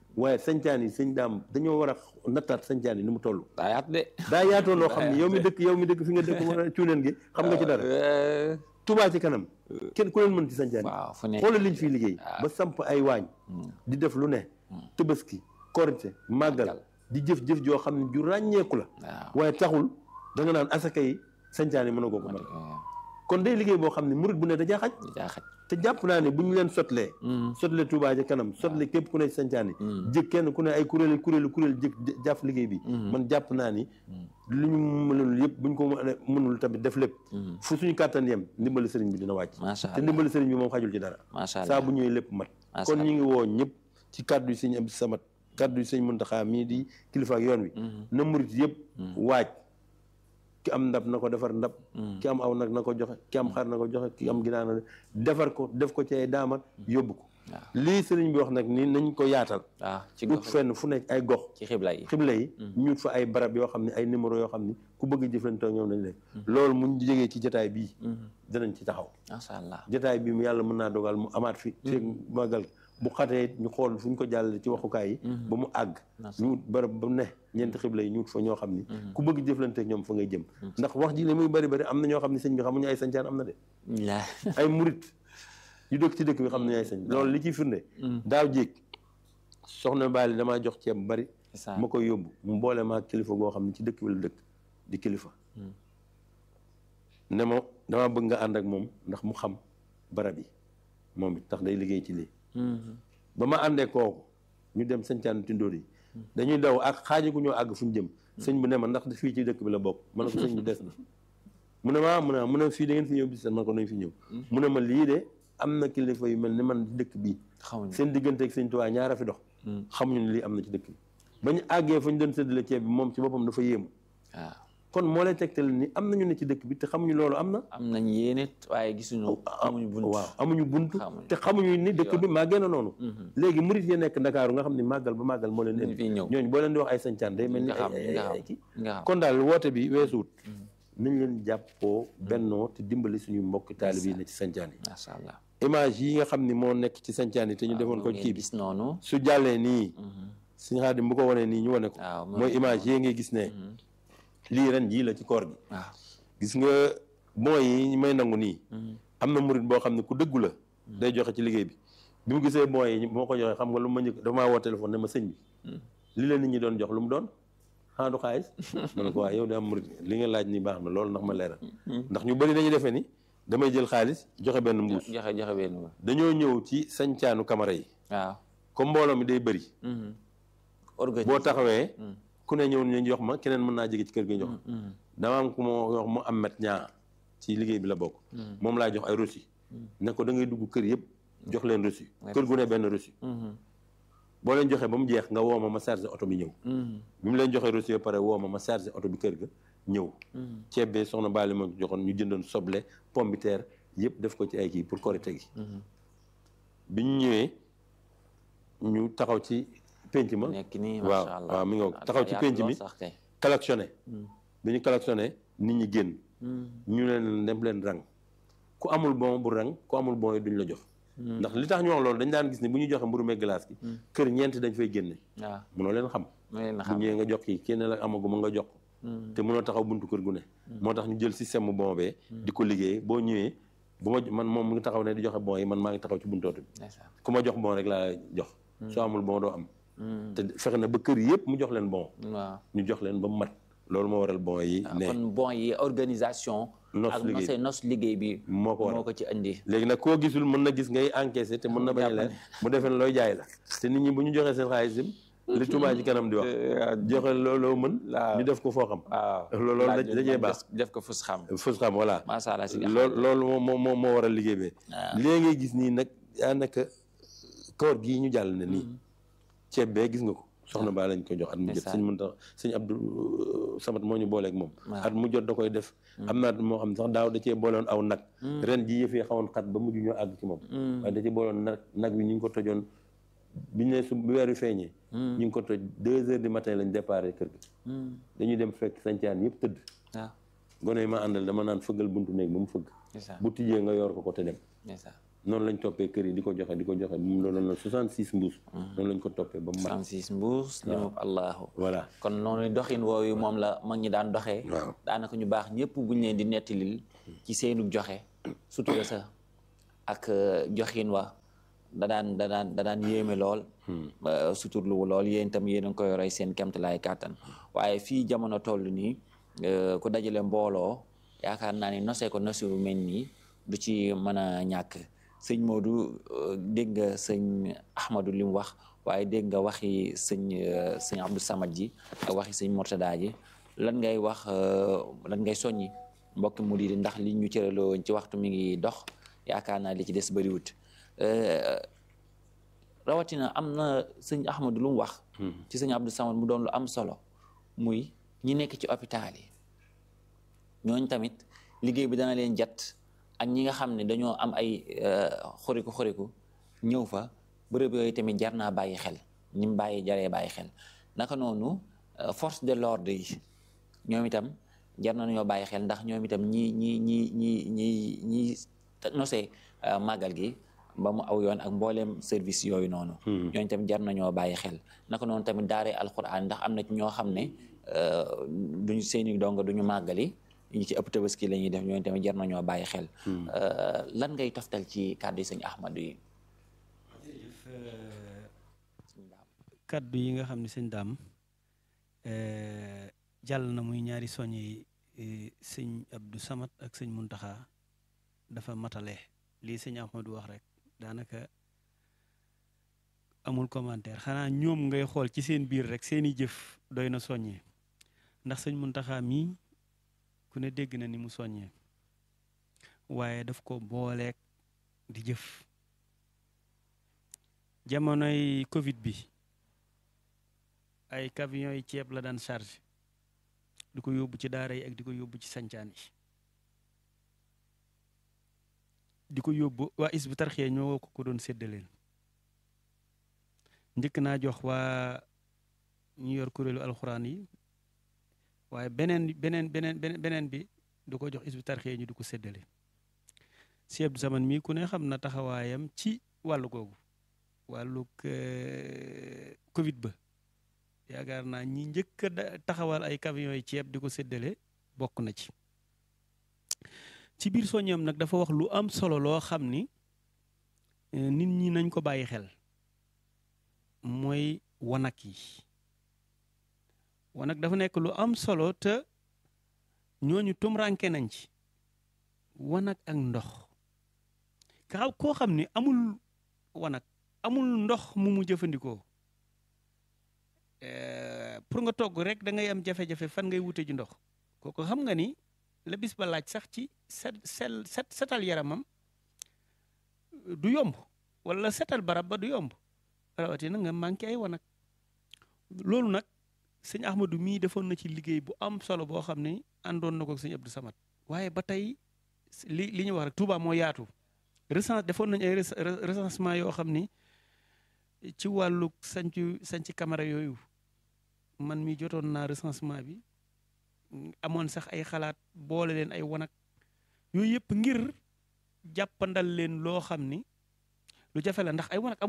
waaye sancaan yi sëñ daam dañoo war a nattaat sancaan yi ni mu toll. daa yaatu de. daa yaatoo loo xam ne yow mi dëkk fi nga dëkk mën a cuuneen gi xam nga ci dara. Touba ci kanam kenn ku leen mën ci sancaan yi. waaw fu ne xoolal liñ fiy liggéey. ba samp ay waañ. di def lu ne. Tabaski korite màggal di jëf-jëf joo xam ne ju ràññeeku la. waaye taxul da nga naan asaka yi sancaan yi mën a goo ko mën. kon day liggéey boo xam ne murit bu ne da jaa xaj. te jàpp naa ne bu ñu leen sotlee sotle Touba ca kanam sotle képp ku ne sancaan yi jëg kenn ku ne ay kuréel jëg jàpp liggéey bi man jàpp naa ni lu ñu mënul yëpp bu ñu ko mënul tamit def lépp fu suñu kàttan yem ndimbali sëriñ bi dina wàcc te ndimbali sëriñ bi moom xajul ci dara saa bu ñëwee lépp mat kon ñu ngi woo ñëpp ci kàddu yi sëñ Abdou Samad kàddu yi sëñ Muntaxa mii di kilifa ak yoon wi na murit yëpp waaj ki am ndab na ko defar ndab ki am aw nag na ko joxe ki am xar na ko joxe ki am ginaar na defar ko def ko ci ay daamar yóbbu ko lii sëriñ bi wax nag ni nañ ko yaatal ci ut fenn fu nekk ay gox ci xibla yi ñu fa ay barab yoo xam ne ay numéro yoo xam ne ku bëgg jëflante ak ñoom nañ leen loolu muñ jógee ci jotaay bii danañ ci taxaw masha Allah jotaay bii mu yàlla mën naa dogal mu amaat fi ci magal bu xatee ñu xool fu ñu ko jàllale ci waxukaay yi ba mu àgg ñu wut barab ba ne ñeenti xibla yi ñu wut fa ñoo xam ni ku bëgg jëflante ak ñoom fa ngay jëm ndax wax ji li muy bari bari am na ñoo xam ne sëñ bi xamuñu ay sancaan am na de ay murit yu dëkk ci dëkk bi xam nañu ay sañ loolu li ciy firnde daaw jéeg soxna Baali damaa jox ceeb bari ma koy yóbbu mu boole maa kilifa goo xam ne ci dëkk bi la dëkk di kilifa ne ma damaa bëgg nga ànd ak moom ndax mu xam barab yi moom it tax day liggéey ci lii ba ma àndee kooku ñu dem sañcaan tindóor yi dañuy daw ak xaaji gu ñoo àgg fu ñu jëm sëñ bu ne ma ndax fii ci dëkk bi la bokk ma ne ko sëñ bi des na mu ne ma mu ne fii da ngeen fi ñëw bis man ko nañ fi ñëw mu ne ma lii de am na kilifa yu mel ni man dëkk bii seen diggante ak sëñ Tuubaa ñaara fi dox xamuñu ne lii am na ci dëkk bi ba ñu àggee fa ñu doon séddale ceeb bi moom ci boppam dafa yéemu waaw kon moo lay tegtal ni am nañu ne ci dëkk bi te xamuñu loolu am na am nañ yéene waaye gisuñu amuñu bunt waaw amuñu bunt te xamuñu ni dëkk bi maa génn noonu léegi murit yi nekk Ndakaaru nga xam ne màggal ba màggal moo leen indi ñooñu boo leen di wax ay sañcaan day mel ni ay kii kon daal woote bi weesuwut nañ leen jàppoo bennoo te dimbali suñu mbokki taalib yi ne ci sañcaan yi masha Allah image yi nga xam ni moo nekk ci sañcaan yi te ñu defoon ko kii bi gis noonu su jàllee nii suñu Xaadim bu ko wanee nii ñu wane ko mooy image yi ngay gis ne lii ren jii la ci koor gi gis nga bon yi may nangu nii am na murit boo xam ne ku dëggu la day joxe ci liggéey bi mu gisee bon yi moo ko joxe xam nga lu ma njëkk dafa maa woo téléphone ne ma sëñ bi li la nit ñi doon jox lu mu doon xanaa du xaalis ma ne ko waaye yow de am murit li nga laaj nii baax na loolu ndax ma leeral ndax ñu bëri dañuy defee ni damay jël xaalis joxe benn mbuus joxe benn dañoo ñëw ci sañcaanu kamara yi waaw comme mbooloo mi day bëri boo taxawee ku ne ñëw ñu jox ma keneen mën naa jege ci kër gi jox dama am ku ma wax mu am met ñaa ci liggéey bi la bokk moom laa jox ay reçu ne ko da ngay dugg kër yëpp jox leen reçu kër gu ne benn reçu boo leen joxee ba mu jeex nga woo ma chargé oto bi ñëw bi mu leen joxee reçu ba pare woo ma chargé oto bi kër ga ñëw ceeb bee soxna Baali ma joxoon ñu jëndoon soble pomme de terre yëpp def ko ci ay kii pour korite gi bi ñu ñëwee ñu taxaw ci penc ma waaw mi nga taxaw ci penc mi klaxonné bi ñu klaxonné nit ñi génn ñu leen dem leen rang ku amul bon bu rang ku amul bon yi duñ la jox ndax li tax ñu wax loolu dañ daan gis ni bu ñu joxe mburu meeg glace gi kër ñeent dañ fay génne waaw mënoo leen xam bu ñëwee nga jox kii kenn la amaguma nga jox te mënoo taxaw buntu kër gu ne moo tax ñu jël système bu bon bee di ko liggéey boo ñëwee bu ma man moom mu ngi taxaw ne di joxe bon yi man maa ngi taxaw ci buntu oto bi ku ma jox bon rek laa jox soo amul bon doo am te fexe na ba kër yëpp mu jox leen bon ñu jox leen ba mu mat loolu moo waral bon yi ne kon bon yi organisation ak nos liggéey bi moo ko ci indi léegi nag koo gisul mën na gis ngay encaissé te mën na bañ a leer mu defee looy jaay la te nit ñi bu ñu joxee seen xaalis sim li Touba ci kanam di wax joxe looloo mën ñu def ko foo xam loolu dajee baax def ko fus xam voilà macha Allah loolu moo waral liggéey bi léegi ngay gis nii nag daanaka koor gii ñu jàll ne nii ceeb bee gis nga ko soxna Ba lañ ko jox at mu jot sëñ Muntaxa sëñ Abdou Samad moo ñu booleeg moom at mu jot da koy def am naa moo xam sax daaw da cee boolewoon aw nag ren ji yëf yi xawoon xat ba mujj ñoo àgg ci moom waaye da cee boolewoon nag bi ñu ngi ko tojoon biñ ne su weer wi feeñee ñu ngi ko toj 2 heures du matin lañ déparé kër ga dañuy dem fekk sañcaan yëpp tëdd gone yi ma àndal dama naan fëggal buntu néeg ba mu fëgg bu tijjee nga yor ko te dem noonu lañ toppee kër yi di ko joxe mu doon na 66 mbuus. noonu lañ ko toppee ba mu mat 66 mbuus. waaw allahu. voilà kon noonu doxin woowu moom la mag ñi daan doxee. waaw daanaka ñu baax ñëpp buñ leen di nettalil ci seenu joxe sutura sa ak joxin wa da daan yéeme lool. suturlu lool yéen itam yéen a ngi koy roy seen kemtalaay kàttan waaye fii jamono toll nii ku dajale mbooloo yaakaar naa ni nosee ko nosi wu mel nii du ci mën a ñàkk. sëñ Modou dégg nga sëñ Ahmadou li mu wax waaye dégg nga waxi sëñ Abdou Samad ji ak waxi sëñ Mortada ji lan ngay wax lan ngay soññi mbokki mu di ndax li ñu cëraloo ci waxtu mi ngi dox yaakaar naa li ci des bëriwut rawatina am na sëñ Ahmadou lu mu wax ci sëñ Abdou Samad mu doon lu am solo muy ñi nekk ci hôpital yi ñooñ tamit liggéey bi dana leen jat ak ñi nga xam ne dañoo am ay xoriku ñëw fa bërëb yooyu tamit jar naa bàyyi xel ñi mu jaree bàyyi xel naka noonu force de l'ordre yi ñoom itam jar nañoo bàyyi xel ndax ñoom itam ñi nosee màggal gi ba mu aw yoon ak mbooleem service yooyu noonu ñooñu tamit jar nañoo bàyyi xel naka noonu tamit daaree alquran ndax am na ci ñoo xam ne duñu seeni donga duñu màggali ñi ci ëpp tabaski la ñuy def ñooñu tamit jar nañoo bàyyi xel. lan ngay toftal ci kàddu yi sëñ Ahmadou yi. kàddu yi nga xam ne sëñ Daam jàll na muy ñaari soñe yi sëñ Abdou Samad ak sëñ Muntaxa dafa matale lii sëñ Ahmadou wax rek daanaka amul commentaire xanaa ñoom ngay xool ci seen biir rek seeni jëf doy na soññee ndax sëñ Muntaxa mii ku ne dégg na ni mu soññee waaye daf ko booleek di jëf jamonoy Covid bi ay camions yi ceeb la daan chargé di ko yóbbu ci daara yi ak di ko yóbbu ci sancaan yi di ko yóbbu waa Hizbut Tarqiyyah ñoo ko doon séddaleel njëkk naa jox waa ñu yor kuréelu alxuraan yi waaye beneen bi du ko jox Hizbut Tarqiyyah ñu du ko séddale Cheikh Abdou Samane mii ku ne xam na taxawaayam ci wàllu googu wàllu Covid ba yaakaar naa ñi njëkk a taxawal ay camions yi ceeb di ko séddale bokk na ci biir soññam nag dafa wax lu am solo loo xam ni nit ñi nañ ko bàyyi xel mooy wanak yi wanak dafa nekk lu am solo te ñooñu tumranke nañ ci wanak ak ndox koo xam ni amul wanak amul ndox mu jëfandikoo pour nga togg rek da ngay am jafe-jafe fan ngay wute ji ndox kooku xam nga ni la bis ba laaj sax ci setal yaramam du yomb wala setal barab ba du yomb rawatina nga manqué ay wanak loolu nag sëñ Ahmadou mii defoon na ci liggéey bu am solo boo xam ne àndoon na ko sëñ Abdou Samad waaye ba tey li ñu wax rek Touba moo yaatu defoon nañ ay recensement yoo xam ni ci wàllu sanc camara yooyu man mi jotoon naa recensement bi amoon sax ay xalaat boole leen ay wanak yooyu yëpp ngir jàppandal leen loo xam ni lu jafe la ndax ay wanak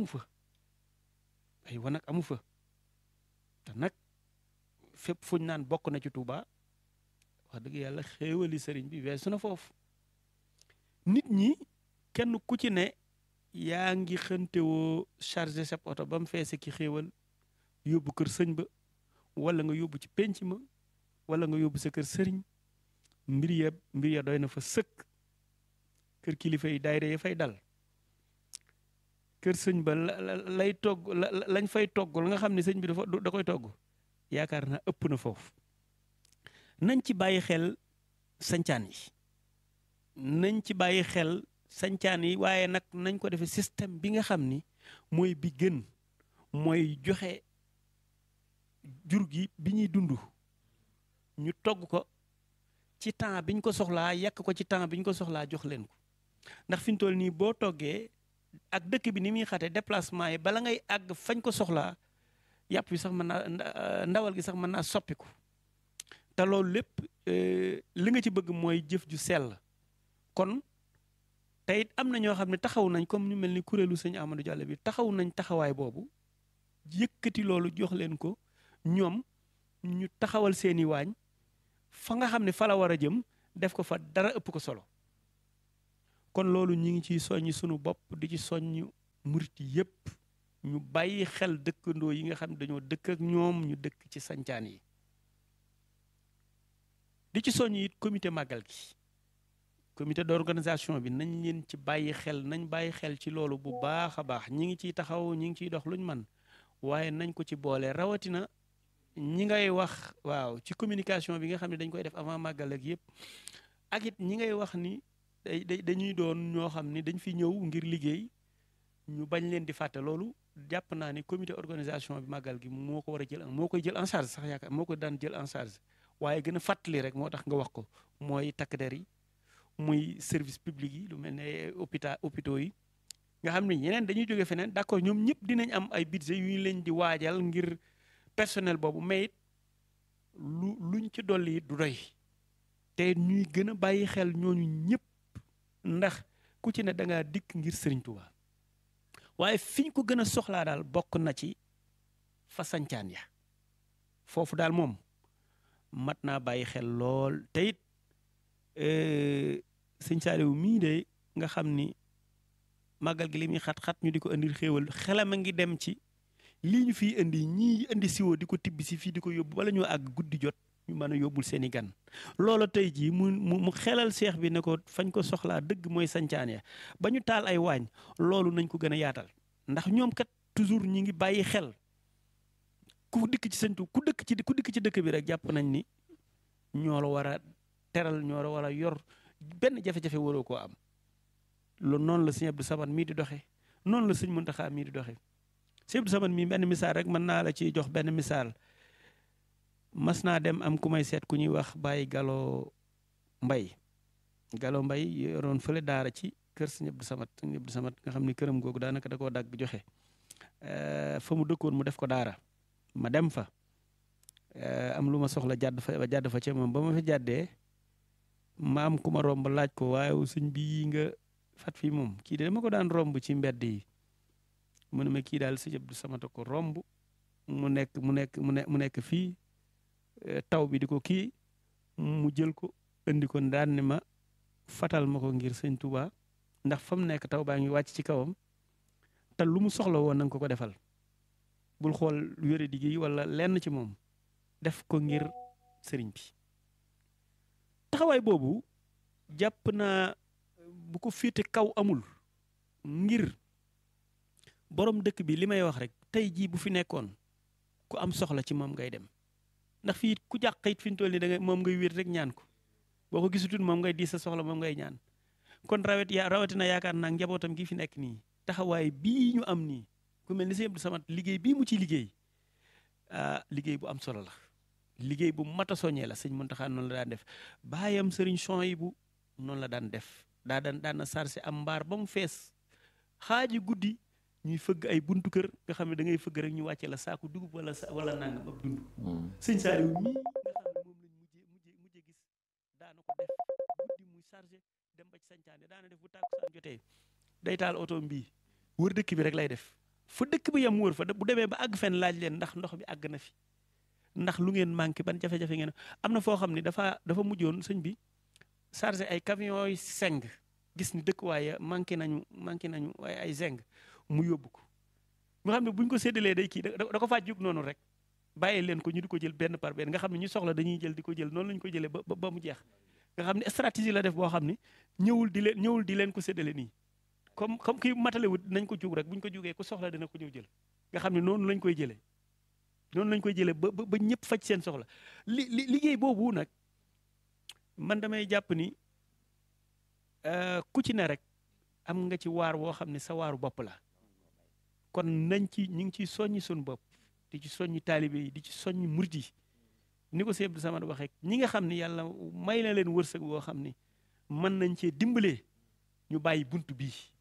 amu fa te nag fépp fuñ naan bokk na ci Touba wax dëgg yàlla xéewali sëriñ bi weesu na foofu nit ñi kenn ku ci ne yaa ngi xëntewoo chargé sa oto ba mu feese ki xéewal yóbbu kër sëñ ba wala nga yóbbu ci penc ma wala nga yóbbu sa kër sëriñ mbir ya doy na fa sëkk kër kilifa yi daayira ya fay dal kër sëñ ba lay togg lañ fay togg la nga xam ne sëñ bi da koy togg yaakaar naa ëpp na foofu nañ ci bàyyi xel sancaan yi waaye nag nañ ko defee système bi nga xam ni mooy bi gën mooy joxe jur gi bi ñuy dund ñu togg ko ci temps biñ ko soxlaa yàq ko ci temps biñ ko soxlaa jox leen ko ndax fi ñu toll nii boo toggee ak dëkk bi ni muy xate déplacement yi bala ngay àgg fañ ko soxlaa yàpp yi sax mën naa ndawal gi sax mën naa soppiku te loolu lépp li nga ci bëgg mooy jëf ju sell kon te it am na ñoo xam ne taxaw nañ comme ñu mel ni kuréelu sëñ Amadou Diallo bi taxaw nañ taxawaay boobu yëkkati loolu jox leen ko ñoom ñu taxawal seeni waañ fa nga xam ne fa la war a jëm def ko fa dara ëpp ko solo kon loolu ñi ngi ciy soññi sunu bopp di ci soññ murit yépp ñu bàyyi xel dëkkandoo yi nga xam ne dañoo dëkk ak ñoom ñu dëkk ci sancaan yi di ci soññ it comité màggal gi comité d'organisation bi nañ leen ci bàyyi xel nañ bàyyi xel ci loolu bu baax a baax ñi ngi ciy taxaw ñi ngi ciy dox luñ man waaye nañ ko ci boole rawatina ñi ngay wax waaw ci communication bi nga xam ne dañ koy def avant màggal ak yëpp ak it ñi ngay wax ni dañuy doon ñoo xam ni dañ fi ñëw ngir liggéey ñu bañ leen di fàtte loolu jàpp naa ni comité organisation bi màggal gi moo ko war a jël moo koy jël en charge sax yaakaar moo ko daan jël en charge waaye gën a fàttali rek moo tax nga wax ko mooy takk der yi muy service public yi lu mel ne hôpitaux yi nga xam ne ñeneen dañuy jóge feneen d'accord ñoom ñëpp dinañ am ay budget yu ñu leen di waajal ngir personnel boobu mais it luñ ci dolli it du doy te ñuy gën a bàyyi xel ñooñu ñëpp ndax ku ci ne da ngaa dikk ngir Sëriñ Tuubaa waaye fi ñu ko gën a soxlaa daal bokk na ci fa sancaan ya foofu daal moom mat naa bàyyi xel lool te it sëñ Saaliw mii de nga xam ni màggal gi li muy xat-xat ñu di ko indil xéewal xelam a ngi dem ci lii ñu fiy indi ñii indi siwo di ko tibb si fii di ko yóbbu wala ñoo àgg guddi jot ñu mën a yóbbul seen i gan loola tey jii mu xelal seex bi ne ko fañ ko soxlaa dëgg mooy sancaan ya ba ñu taal ay waañ loolu nañ ko gën a yaatal ndax ñoom kat toujours ñi ngi bàyyi xel ku dikk ci sëñtu ku dikk ci dëkk bi rek jàpp nañ ni ñoo la war a teral ñoo la war a yor benn jafe-jafe waroo koo am loolu noonu la sëñ Abdou Samad mii di doxee noonu la sëñ Muntaxa mii di doxee sëñ Abdou Samad mii benn misaal rek mën naa la ciy jox benn misaal mas naa dem am ku may seet ku ñuy wax Baye Gallo Mbay yoroon fële daara ci kër sëñ Abdou Samad nga xam ni këram googu daanaka da koo dagg joxe fa mu dëkkoon mu def ko daara ma dem fa am lu ma soxla jàdd fa ca moom ba ma fa jàddee ma am ku ma romb laaj ko waaye sëñ bi nga fat fii moom kii de dama ko daan romb ci mbedd yi mu ne ma kii daal sëñ Abdou Samad ko romb mu nekk fii taw bi di ko kii mu jël ko indi ko daan ne ma fatal ma ko ngir sëñ Touba ndax fa mu nekk taw baa ngi wàcc ci kawam te lu mu soxla woon na nga ko defal bul xool wére diggi wala lenn ci moom def ko ngir sëriñ bi taxawaay boobu jàpp naa bu ko féete kaw amul ngir borom dëkk bi li may wax rek tey jii bu fi nekkoon ku am soxla ci moom ngay dem ndax fii ku jàq it fi ñu toll nii da ngay moom ngay wér rek ñaan ko boo ko gisutul moom ngay di sa soxla moom ngay ñaan kon rawatina yaakaar naa njabootam gi fi nekk nii taxawaay bii ñu am nii ku mel ni sëñ Abdou Samad liggéey bii mu ci liggéey liggéey bu am solo la liggéey bu mat a soññee la sëñ Muntaxa noonu la daan def baayam sëriñ Souhaïbou noonu la daan def daan na sarse am mbaar ba mu fees xaaji guddi ñuy fëgg ay buntu kër nga xam ne da ngay fëgg rek ñu wàcce la saaku dugub wala nangam ab dund sëñ Saaliw mii nga xam ne moom lañ mujje gis daana ko def guddi muy chargé dem ba ci sancaane daana def bu tàkkusaan jotee day taal oto mbii wër dëkk bi rek lay def fa dëkk bi yam wër fa bu demee ba àgg fenn laaj leen ndax ndox bi àgg na fi ndax lu ngeen manqué ban jafe-jafe ngeen am na foo xam ne dafa mujjoon sëñ bi chargé ay camions yi seng gis ni dëkk waaye manqué nañu waaye ay seng mu yóbbu ko nga xam ne buñ ko séddalee day kii da ko faa jug noonu rek bàyyi leen ko ñu di ko jël benn par benn nga xam ne ñu soxla dañuy jël di ko jël noonu lañu ko jëlee ba mu jeex nga xam ne stratégie la def boo xam ne ñëwul di leen ko séddale nii comme kii matalewut nañ ko jug rek buñ ko jugee ku soxla dina ko ñëw jël nga xam ne noonu lañ koy jëlee ba ñëpp faj seen soxla liggéey boobu nag man damay jàpp ni ku ci ne rek am nga ci waar woo xam ne sa waaru bopp la kon ñu ngi ciy soññi suñu bopp di ci soññi taalibe yi di ci soññi murid yi ni ko Sëñ Abdou Samad waxee ñi nga xam ne yàlla may na leen wërsëg boo xam ne mën nañ cee dimbalee ñu bàyyi bunt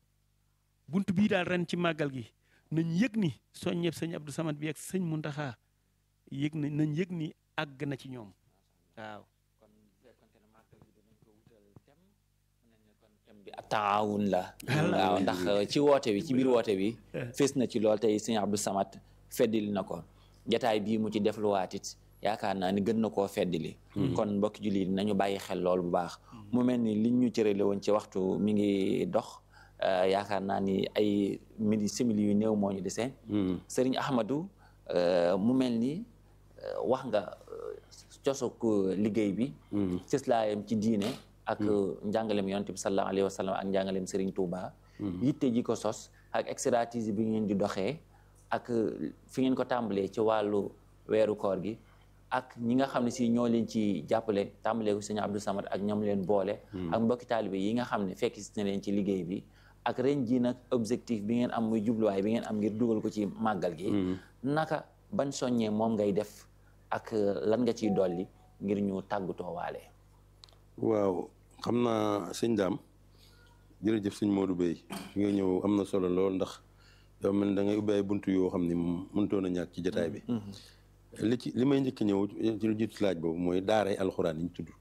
bii daal ren ci màggal gi nañ yëg ni soññeeb Sëñ Abdou Samad bi ak Sëñ Muntaxa nañ yëg ni àgg na ci ñoom waaw. taawun la waaw ndax ci woote bi ci biir woote bi fés na ci lool tey sëñ Abdou Samad feddili na ko jataay bii mu ci def luwaat it yaakaar naa ni gën na koo feddili kon mbokki jullit nañu bàyyi xel lool bu baax mu mel ni liñ ñu cërale woon ci waxtu mi ngi dox yaakaar naa ni ay simili yu néew moo ñu desee sëriñ Ahmadou mu mel ni wax nga cosuk liggéey bi cëslaayam ci diine ak njàngalem yonent bi sallallahu alayhi wa sallam ak njàngalem Serigne Touba yitte ji ko sos ak expertise bi ngeen di doxee ak fi ngeen ko tàmbalee ci wàllu weeru koor gi ak ñi nga xam ne si ñoo leen ci jàppale tàmbalee ko sëñ Abdou Samad ak ñoom leen boole ak mbokki taalibe yi nga xam ne fekk si na leen ci liggéey bi ak ren ji nag objectif bi ngeen am muy jubluwaay bi ngeen am ngir dugal ko ci màggal gi naka ban soññee moom ngay def ak lan nga ciy dolli ngir ñu tàggatoo waale. waaw xam naa sëñ Daam jërëjëf sëñ Modou Bey fi nga ñëw am na solo lool ndax yow mel da ngay ubbi ay buntu yoo xam ni mënutoon a ñàkk ci jotaay bi. li may njëkk ñëw ci lu jiitu laaj boobu mooy daaray alxuraan yi ñu tudd.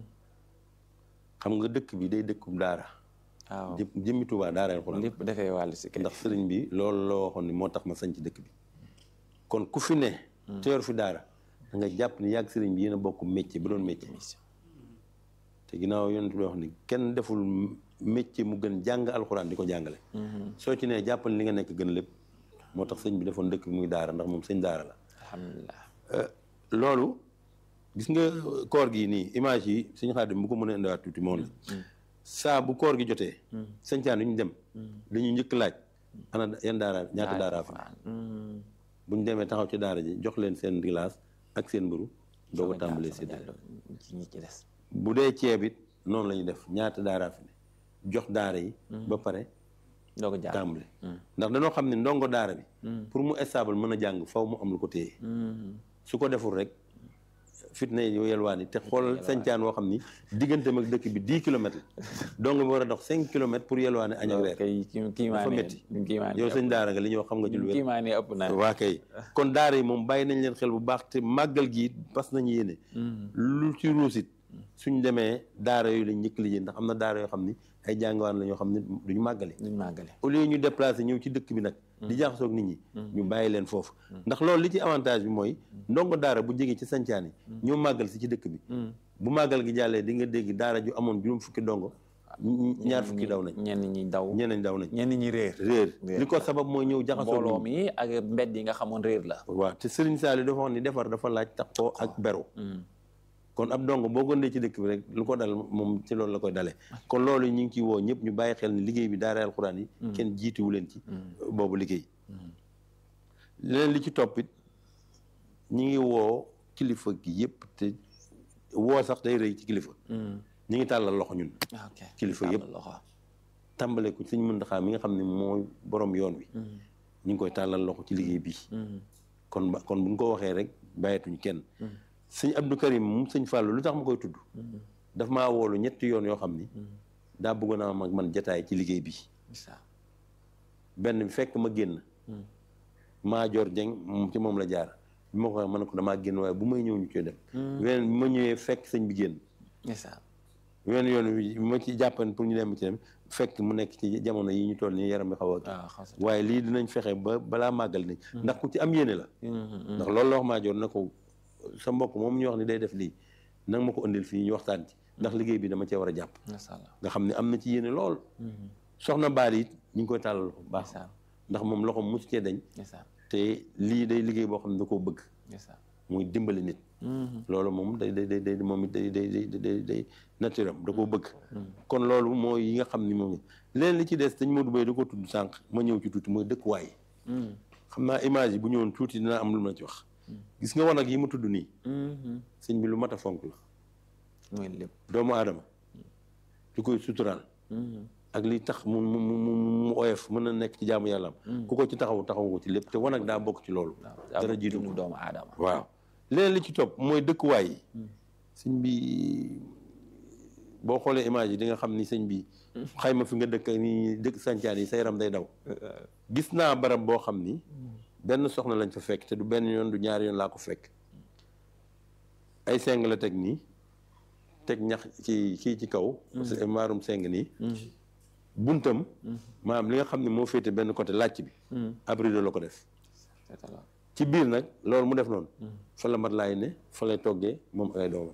xam nga dëkk bi day dëkkub daara. waaw jëmmi Tuubaa daaray alxuraan. lépp dafay wàll si kay. ndax sëriñ bi loolu loo waxoon ni moo tax ma sañ ci dëkk bi. kon ku fi ne. teer fi daara da nga jàpp ni yàgg sëriñ bi yéen a bokk métier bu doon métier. te ginnaaw yonent bi wax ni kenn deful métier mu gën jàng alxuraan di ko jàngale. soo ci nee jàppal li nga nekk gën lépp moo tax sëñ bi defoon dëkk bi muy daara ndax moom sëñ daara la. alhamdulilah. loolu gis nga koor gi nii image yi suñu Xaadim bu ko mën a indiwaat tuuti moom la saa bu koor gi jotee. sañcaan yu ñu dem. dañuy njëkk laaj ana yan daara ñaata daaraa fa. bu ñu demee taxaw ci daara ji jox leen seen glace ak seen mburu doo ko tàmbalee si bu dee ceeb it noonu la ñuy def ñaata daaraa fi ne jox daara yi ba pare doo ko tàmbale ndax dañoo xam ne ndongo daara bi pour mu stable mën a jàng faw mu am lu ko téye su ko deful rek fitna yi yelwaan yi te xool sañcaan woo xam ni digganteem ak dëkk bi 10 kilomètres la donc bi war a dox 5 kilomètres pour yelwaane añ ak reer dafa métti yow sëñ daara nga li ñuy wax xam nga ci lu wér waa kay kon daara yi moom bàyyi nañ leen xel bu baax te màggal gi parce nañu yéene lu ci ruusit suñ demee daara yooyu lañ njëkk lijjee ndax am na daara yoo xam ni ay jàngawaan la ñoo xam ne duñu màggale au lieu ñu déplacé ñëw ci dëkk bi nag di jaxasoog nit ñi ñu bàyyi leen foofu ndax loolu li ci avantage bi mooy ndongo daara bu jege ci sancaan yi ñoo màggal si ci dëkk bi bu màggal gi jàllee di nga dégg daara ju amoon juróom fukki ndongo ñaar fukki daw nañ ñenn ñi daw nañ ñenn ñi réer li ko sabab mooy ñëw jaxasoog mbooloo mi ak mbedd yi nga xamoon réer la waaw te Serigne Saliou dafa wax ni defar dafa laaj taxoo ak beru kon ab dong boo gondee ci dëkk bi rek lu ko dal moom ci loolu la koy dalee kon loolu ñu ngi ciy woo ñëpp ñu bàyyi xel ni liggéey bi daara alxuraan yi kenn jiituwu leen ci boobu liggéey leneen li ci toppit ñi ngi woo kilifa gi yëpp te woo sax day rëy ci kilifa ñi ngi tàllal loxo ñun kilifa yëpp tàmbale ko Sëñ Muntaxa mi nga xam ne mooy borom yoon wi ñu ngi koy tàllal loxo ci liggéey bii kon bu ñu ko waxee rek bàyyeetuñ kenn sëñ Abdou Karim moom sëñ Fallou lu tax ma koy tudd daf maa woolu ñetti yoon yoo xam ni daa bëggoon a am ak man jataay ci liggéey bi benn bi fekk ma génn Maajoor Jeng moom ci moom la jaar bi ma ko waxee ma ne ko damaa génn waaye bu may ñëw ñu koy dem weneen bi ma ñëwee fekk sëñ bi génn weneen yoon bi ma ci jàppan pour ñu dem ci dem fekk mu nekk ci jamono yi ñu toll nii yaram bi xaw a waaye lii dinañ fexe ba balaa màggal nañ ndax ku ci am yéene la ndax loolu la wax Maajoor na ko sa mbokk moom ñu wax ni day def lii nanga ma ko indil fii ñu waxtaan ci ndax liggéey bi dama cee war a jàpp nga xam ne am na ci yéene lool soxna Baali it ñu ngi koy tàllal loxo baax ndax moom loxo mosu cee dañ te lii day liggéey boo xam ne da koo bëgg muy dimbali nit loolu moom day moom it day naturel da koo bëgg kon loolu mooy yi nga xam ni moom leen li ci des dañ Modou Bay da ko tudd sànq ma ñëw ci tuuti mooy dëkkuwaay xam naa image yi bu ñëwoon tuuti dinaa am lu ma ci wax gis nga wanag yi mu tudd nii sëñ bi lu mat a fonk la mooy lépp doomu aadama lu koy suturaal ak li tax mu oyof mën na nekk ci jaamu yàlla am ku ko ci taxaw ko ci lépp te wanag daa bokk ci loolu dara jiitu ko doomu aadama waaw leneen li ci topp mooy dëkkuwaay yi sëñ bi boo xoolee image yi di nga xam ni sëñ bi xayma fi nga dëkk ni dëkk sancaan yi sa yaram day daw gis naa barab boo xam ni benn soxna lañ fa fekk te du benn yoon du ñaari yoon laa ko fekk ay seng la teg nii teg ñax ci kaw maarum seng nii buntam maanaam li nga xam ne moo féete benn côté làcc bi ab rideau la ko def ci biir nag loolu mu def noonu fa la mat laay ne fa lay toggee moom ay doomam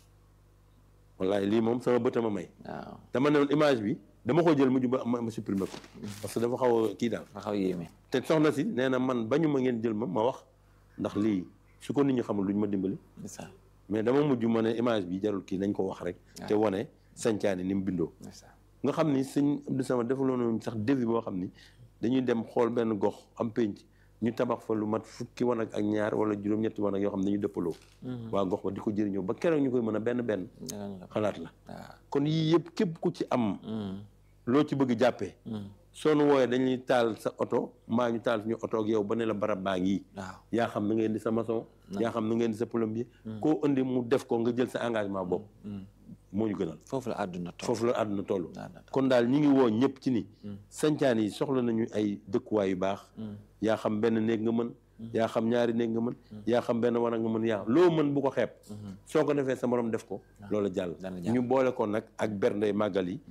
wallaay lii moom sama bëta ma may dama ne woon image bi dama ko jël mujj ba ma supprimer ko parce que dafa xaw a kii daal dafa xaw a yéeme te soxna si nee na man bañu ma ngeen jël ma wax ndax lii su ko nit ñi xamul duñ ma dimbali mais dama mujj ma ne image bi jarul kii nañ ko wax rek te wane sancaani ni mu bindoo nga xam ni sëñ Abdou Samad defaloon sax devis boo xam ni dañuy dem xool benn gox am pénc ñu tabax fa lu mat fukki wanag ak ñaar wala juróom-ñetti wanag yoo xam ne dañuy dëppaloo waa gox ba di ko jëriñoo ba keroog ñu koy mën a benn xalaat la kon yii yëpp képp ku ci am loo ci bëgg jàppee soo nu wooyee dañuy taal sa oto mbaa ñu taal suñu oto ak yow ba ne la barab baa ngi yaa xam na nga indi sa maçon yaa xam na nga indi sa plombier koo indi mu def ko nga jël sa engagement bopp moo ñu gënal foofu la àdduna toll kon daal ñi ngi woo ñëpp ci ni sancaan yi soxla nañu ay dëkkuwaay yu baax yaa xam benn néeg nga mën yaa xam ñaari néeg nga mën yaa xam benn war a nga mën yaa loo mën bu ko xeeb soo ko defee sa morom def ko loolu jàll ñu boole ko nag ak bernde màggal yi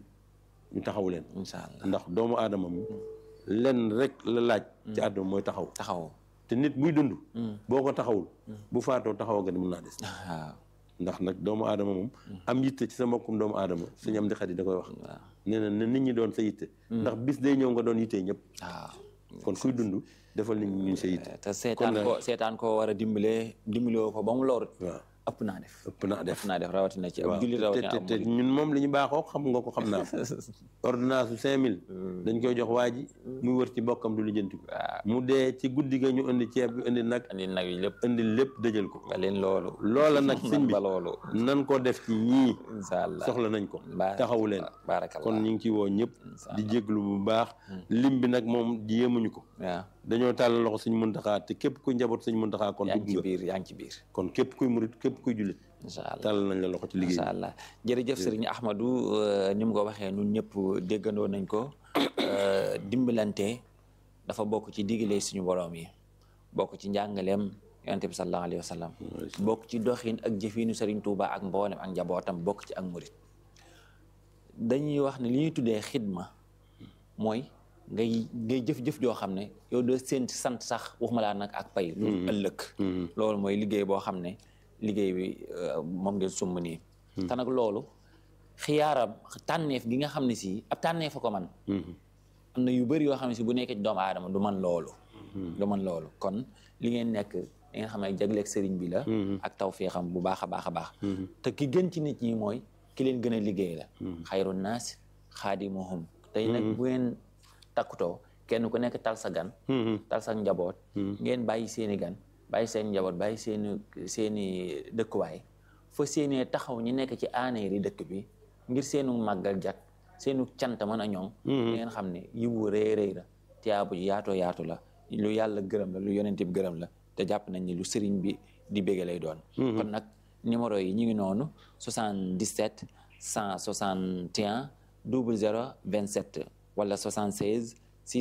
ñu taxaw leen ndax doomu aadama mu lenn rek la laaj ci àdduna mooy taxaw te nit buy dund boo ko taxawul bu faatoo taxaw nga ni mën naa des ndax nag doomu aadama moom am yitte ci sa mbokkum doomu aadama suñu am di xarit da koy wax nee na ne nit ñi doon sa yitte ndax bis day ñëw nga doon yitte ñëpp kon kuy dund defal nit ñi ñu sa yitte te seetaan ko war a dimbalee ko ba mu loor waaw ëpp naa def rawatina ci ab julli rawatina te ñun moom li ñu baaxoo xam nga ko xam naa ordonnance 5000 dañ koy jox waa ji muy wër ci bokkam du lijjanti ko mu dee ci guddi ga ñu indi ceeb bi indi nag yi lépp indi lépp dëjël ko leen loolu loola nag sëñ bi nan ko def ci ñii inshallah soxla nañ ko taxawu leen kon ñu ngi ci woo ñëpp di jéglu bu baax lim bi nag moom yéemuñu ko dañoo tàll loxo Sëñ Muntaxa te képp kuy njaboot Sëñ Muntaxa kon dugg nga yaa ngi ci biir kon képp kuy murit képp kuy jullit inshallah tàll nañ la loxo ci liggéey inshallah jërëjëf Sëriñ Ahmadou ni mu ko waxee ñun ñëpp déggandoo nañ ko dimbalante dafa bokk ci digale suñu borom yi bokk ci njàngaleem yonent bi sallallahu alayhi wa sallam bokk ci doxin ak jëfinu Sëriñ Tuuba ak mboolem ak njabootam bokk ci ak murit dañuy wax ne li ñuy tuddee xidma mooy ngay jëf-jëf joo xam ne yow doo seen sant sax waxuma laa nag ak pay lu ëllëg loolu mooy liggéey boo xam ne liggéey bi moom ngeen sumb nii te nag loolu xiyaaram tànneef gi nga xam ne si ab tànneef ko man am na yu bëri yoo xam ne si bu nekkee ci doomu aadama du man loolu kon li ngeen nekk li nga xam ne jagleeg sëriñ bi la ak tawfeexam bu baax a baax te ki gën ci nit ñi mooy ki leen gën a liggéey la xayru naas xaadimuhum tey nag bu ngeen takkutoo kenn ku nekk tal sa gan tal sa njaboot ngeen bàyyi seeni gan bàyyi seen njaboot bàyyi seeni dëkkuwaay fa seenee taxaw ñi nekk ci aaneeri dëkk bi ngir seenu màggal jak seenu cant mën a ñoŋ ngeen xam ne yiwu rëy la tiyaabu yaatu la lu yàlla gërëm la lu yonent bi gërëm la te jàpp nañ ni lu sëriñ bi di bégge lay doon kon nag numéro yi ñu ngi noonu 77 161 00 27 wala 76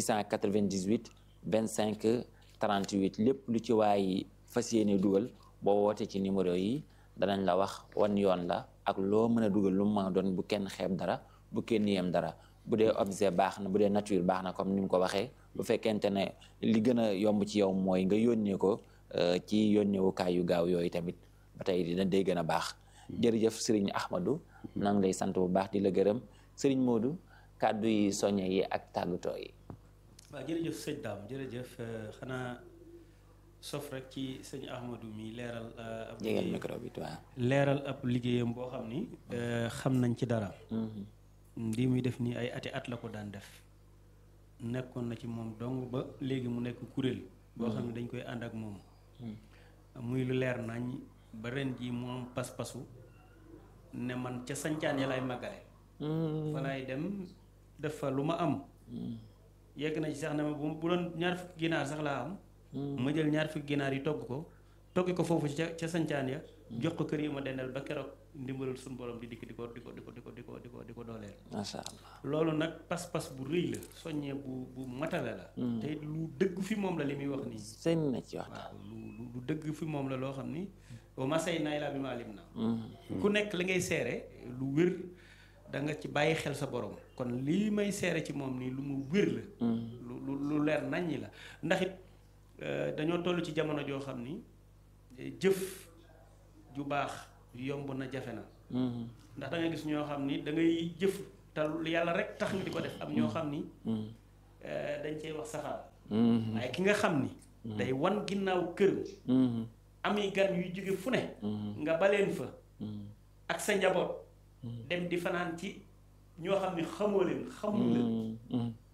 698 25 38 lépp lu ci waay fas yéene dugal boo woote ci numéro yi danañ la wax wan yoon la ak loo mën a dugal lu mu mën a doon bu kenn xeeb dara bu kenn yem dara bu dee objet baax na bu dee nature baax na comme ni mu ko waxee bu fekkente ne li gën a yomb ci yow mooy nga yónnee ko ci yónneewukaay yu gaaw yooyu tamit ba tey dina day gën a baax jërëjëf Serigne Ahmadou na ngi lay sant bu baax di la gërëm Serigne Modou kàddu yi soññe yi ak tàggatoo yi. waaw jërëjëf sëñ Dame jërëjëf xanaa sof rek ci sëñ Ahmadou mi leeral. jegeel micro bi waaw. leeral ab liggéeyam boo xam ni. xam nañ ci dara. lii muy def nii ay at la ko daan def nekkoon na ci moom dong ba léegi mu nekk kuréel. boo xam ne dañ koy ànd ak moom. muy lu leer nañ ba ren jii moom pas-pasu ne man ca sancaan ya lay màggale. fa laay dem def fa lu ma am. yegg na ci sax ne ma bu doon ñaar fukki ginaar sax laa am. ma jël ñaar fukki ginaar yi togg ko foofu ca sancaan ya jox ko kër yi ma dendal ba keroog ndimbalul suñu borom di dikk di ko dooleel. macha allah loolu nag pas-pas bu rëy la soññee bu matale la. te lu dëgg fi moom la li muy wax nii. seen na ci wax waaw lu dëgg fi moom la loo xam ni wa ma say naay laa bi ma alim na ku nekk li ngay seere lu wér da nga ci bàyyi xel sa borom kon lii may seere ci moom nii lu mu wér la lu leer naññi la ndax it dañoo toll ci jamono joo xam ni jëf ju baax yomb na jafe na ndax da ngay gis ñoo xam ni da ngay jëf te yàlla rek tax ñu di ko def am ñoo xam ni dañ cey wax safaan waaye ki nga xam ni day wan ginnaaw kër ami gan yuy jóge fu ne nga baleen fa ak sa njaboot dem di fanaan ci ñoo xam ni xamoo leen xamul leen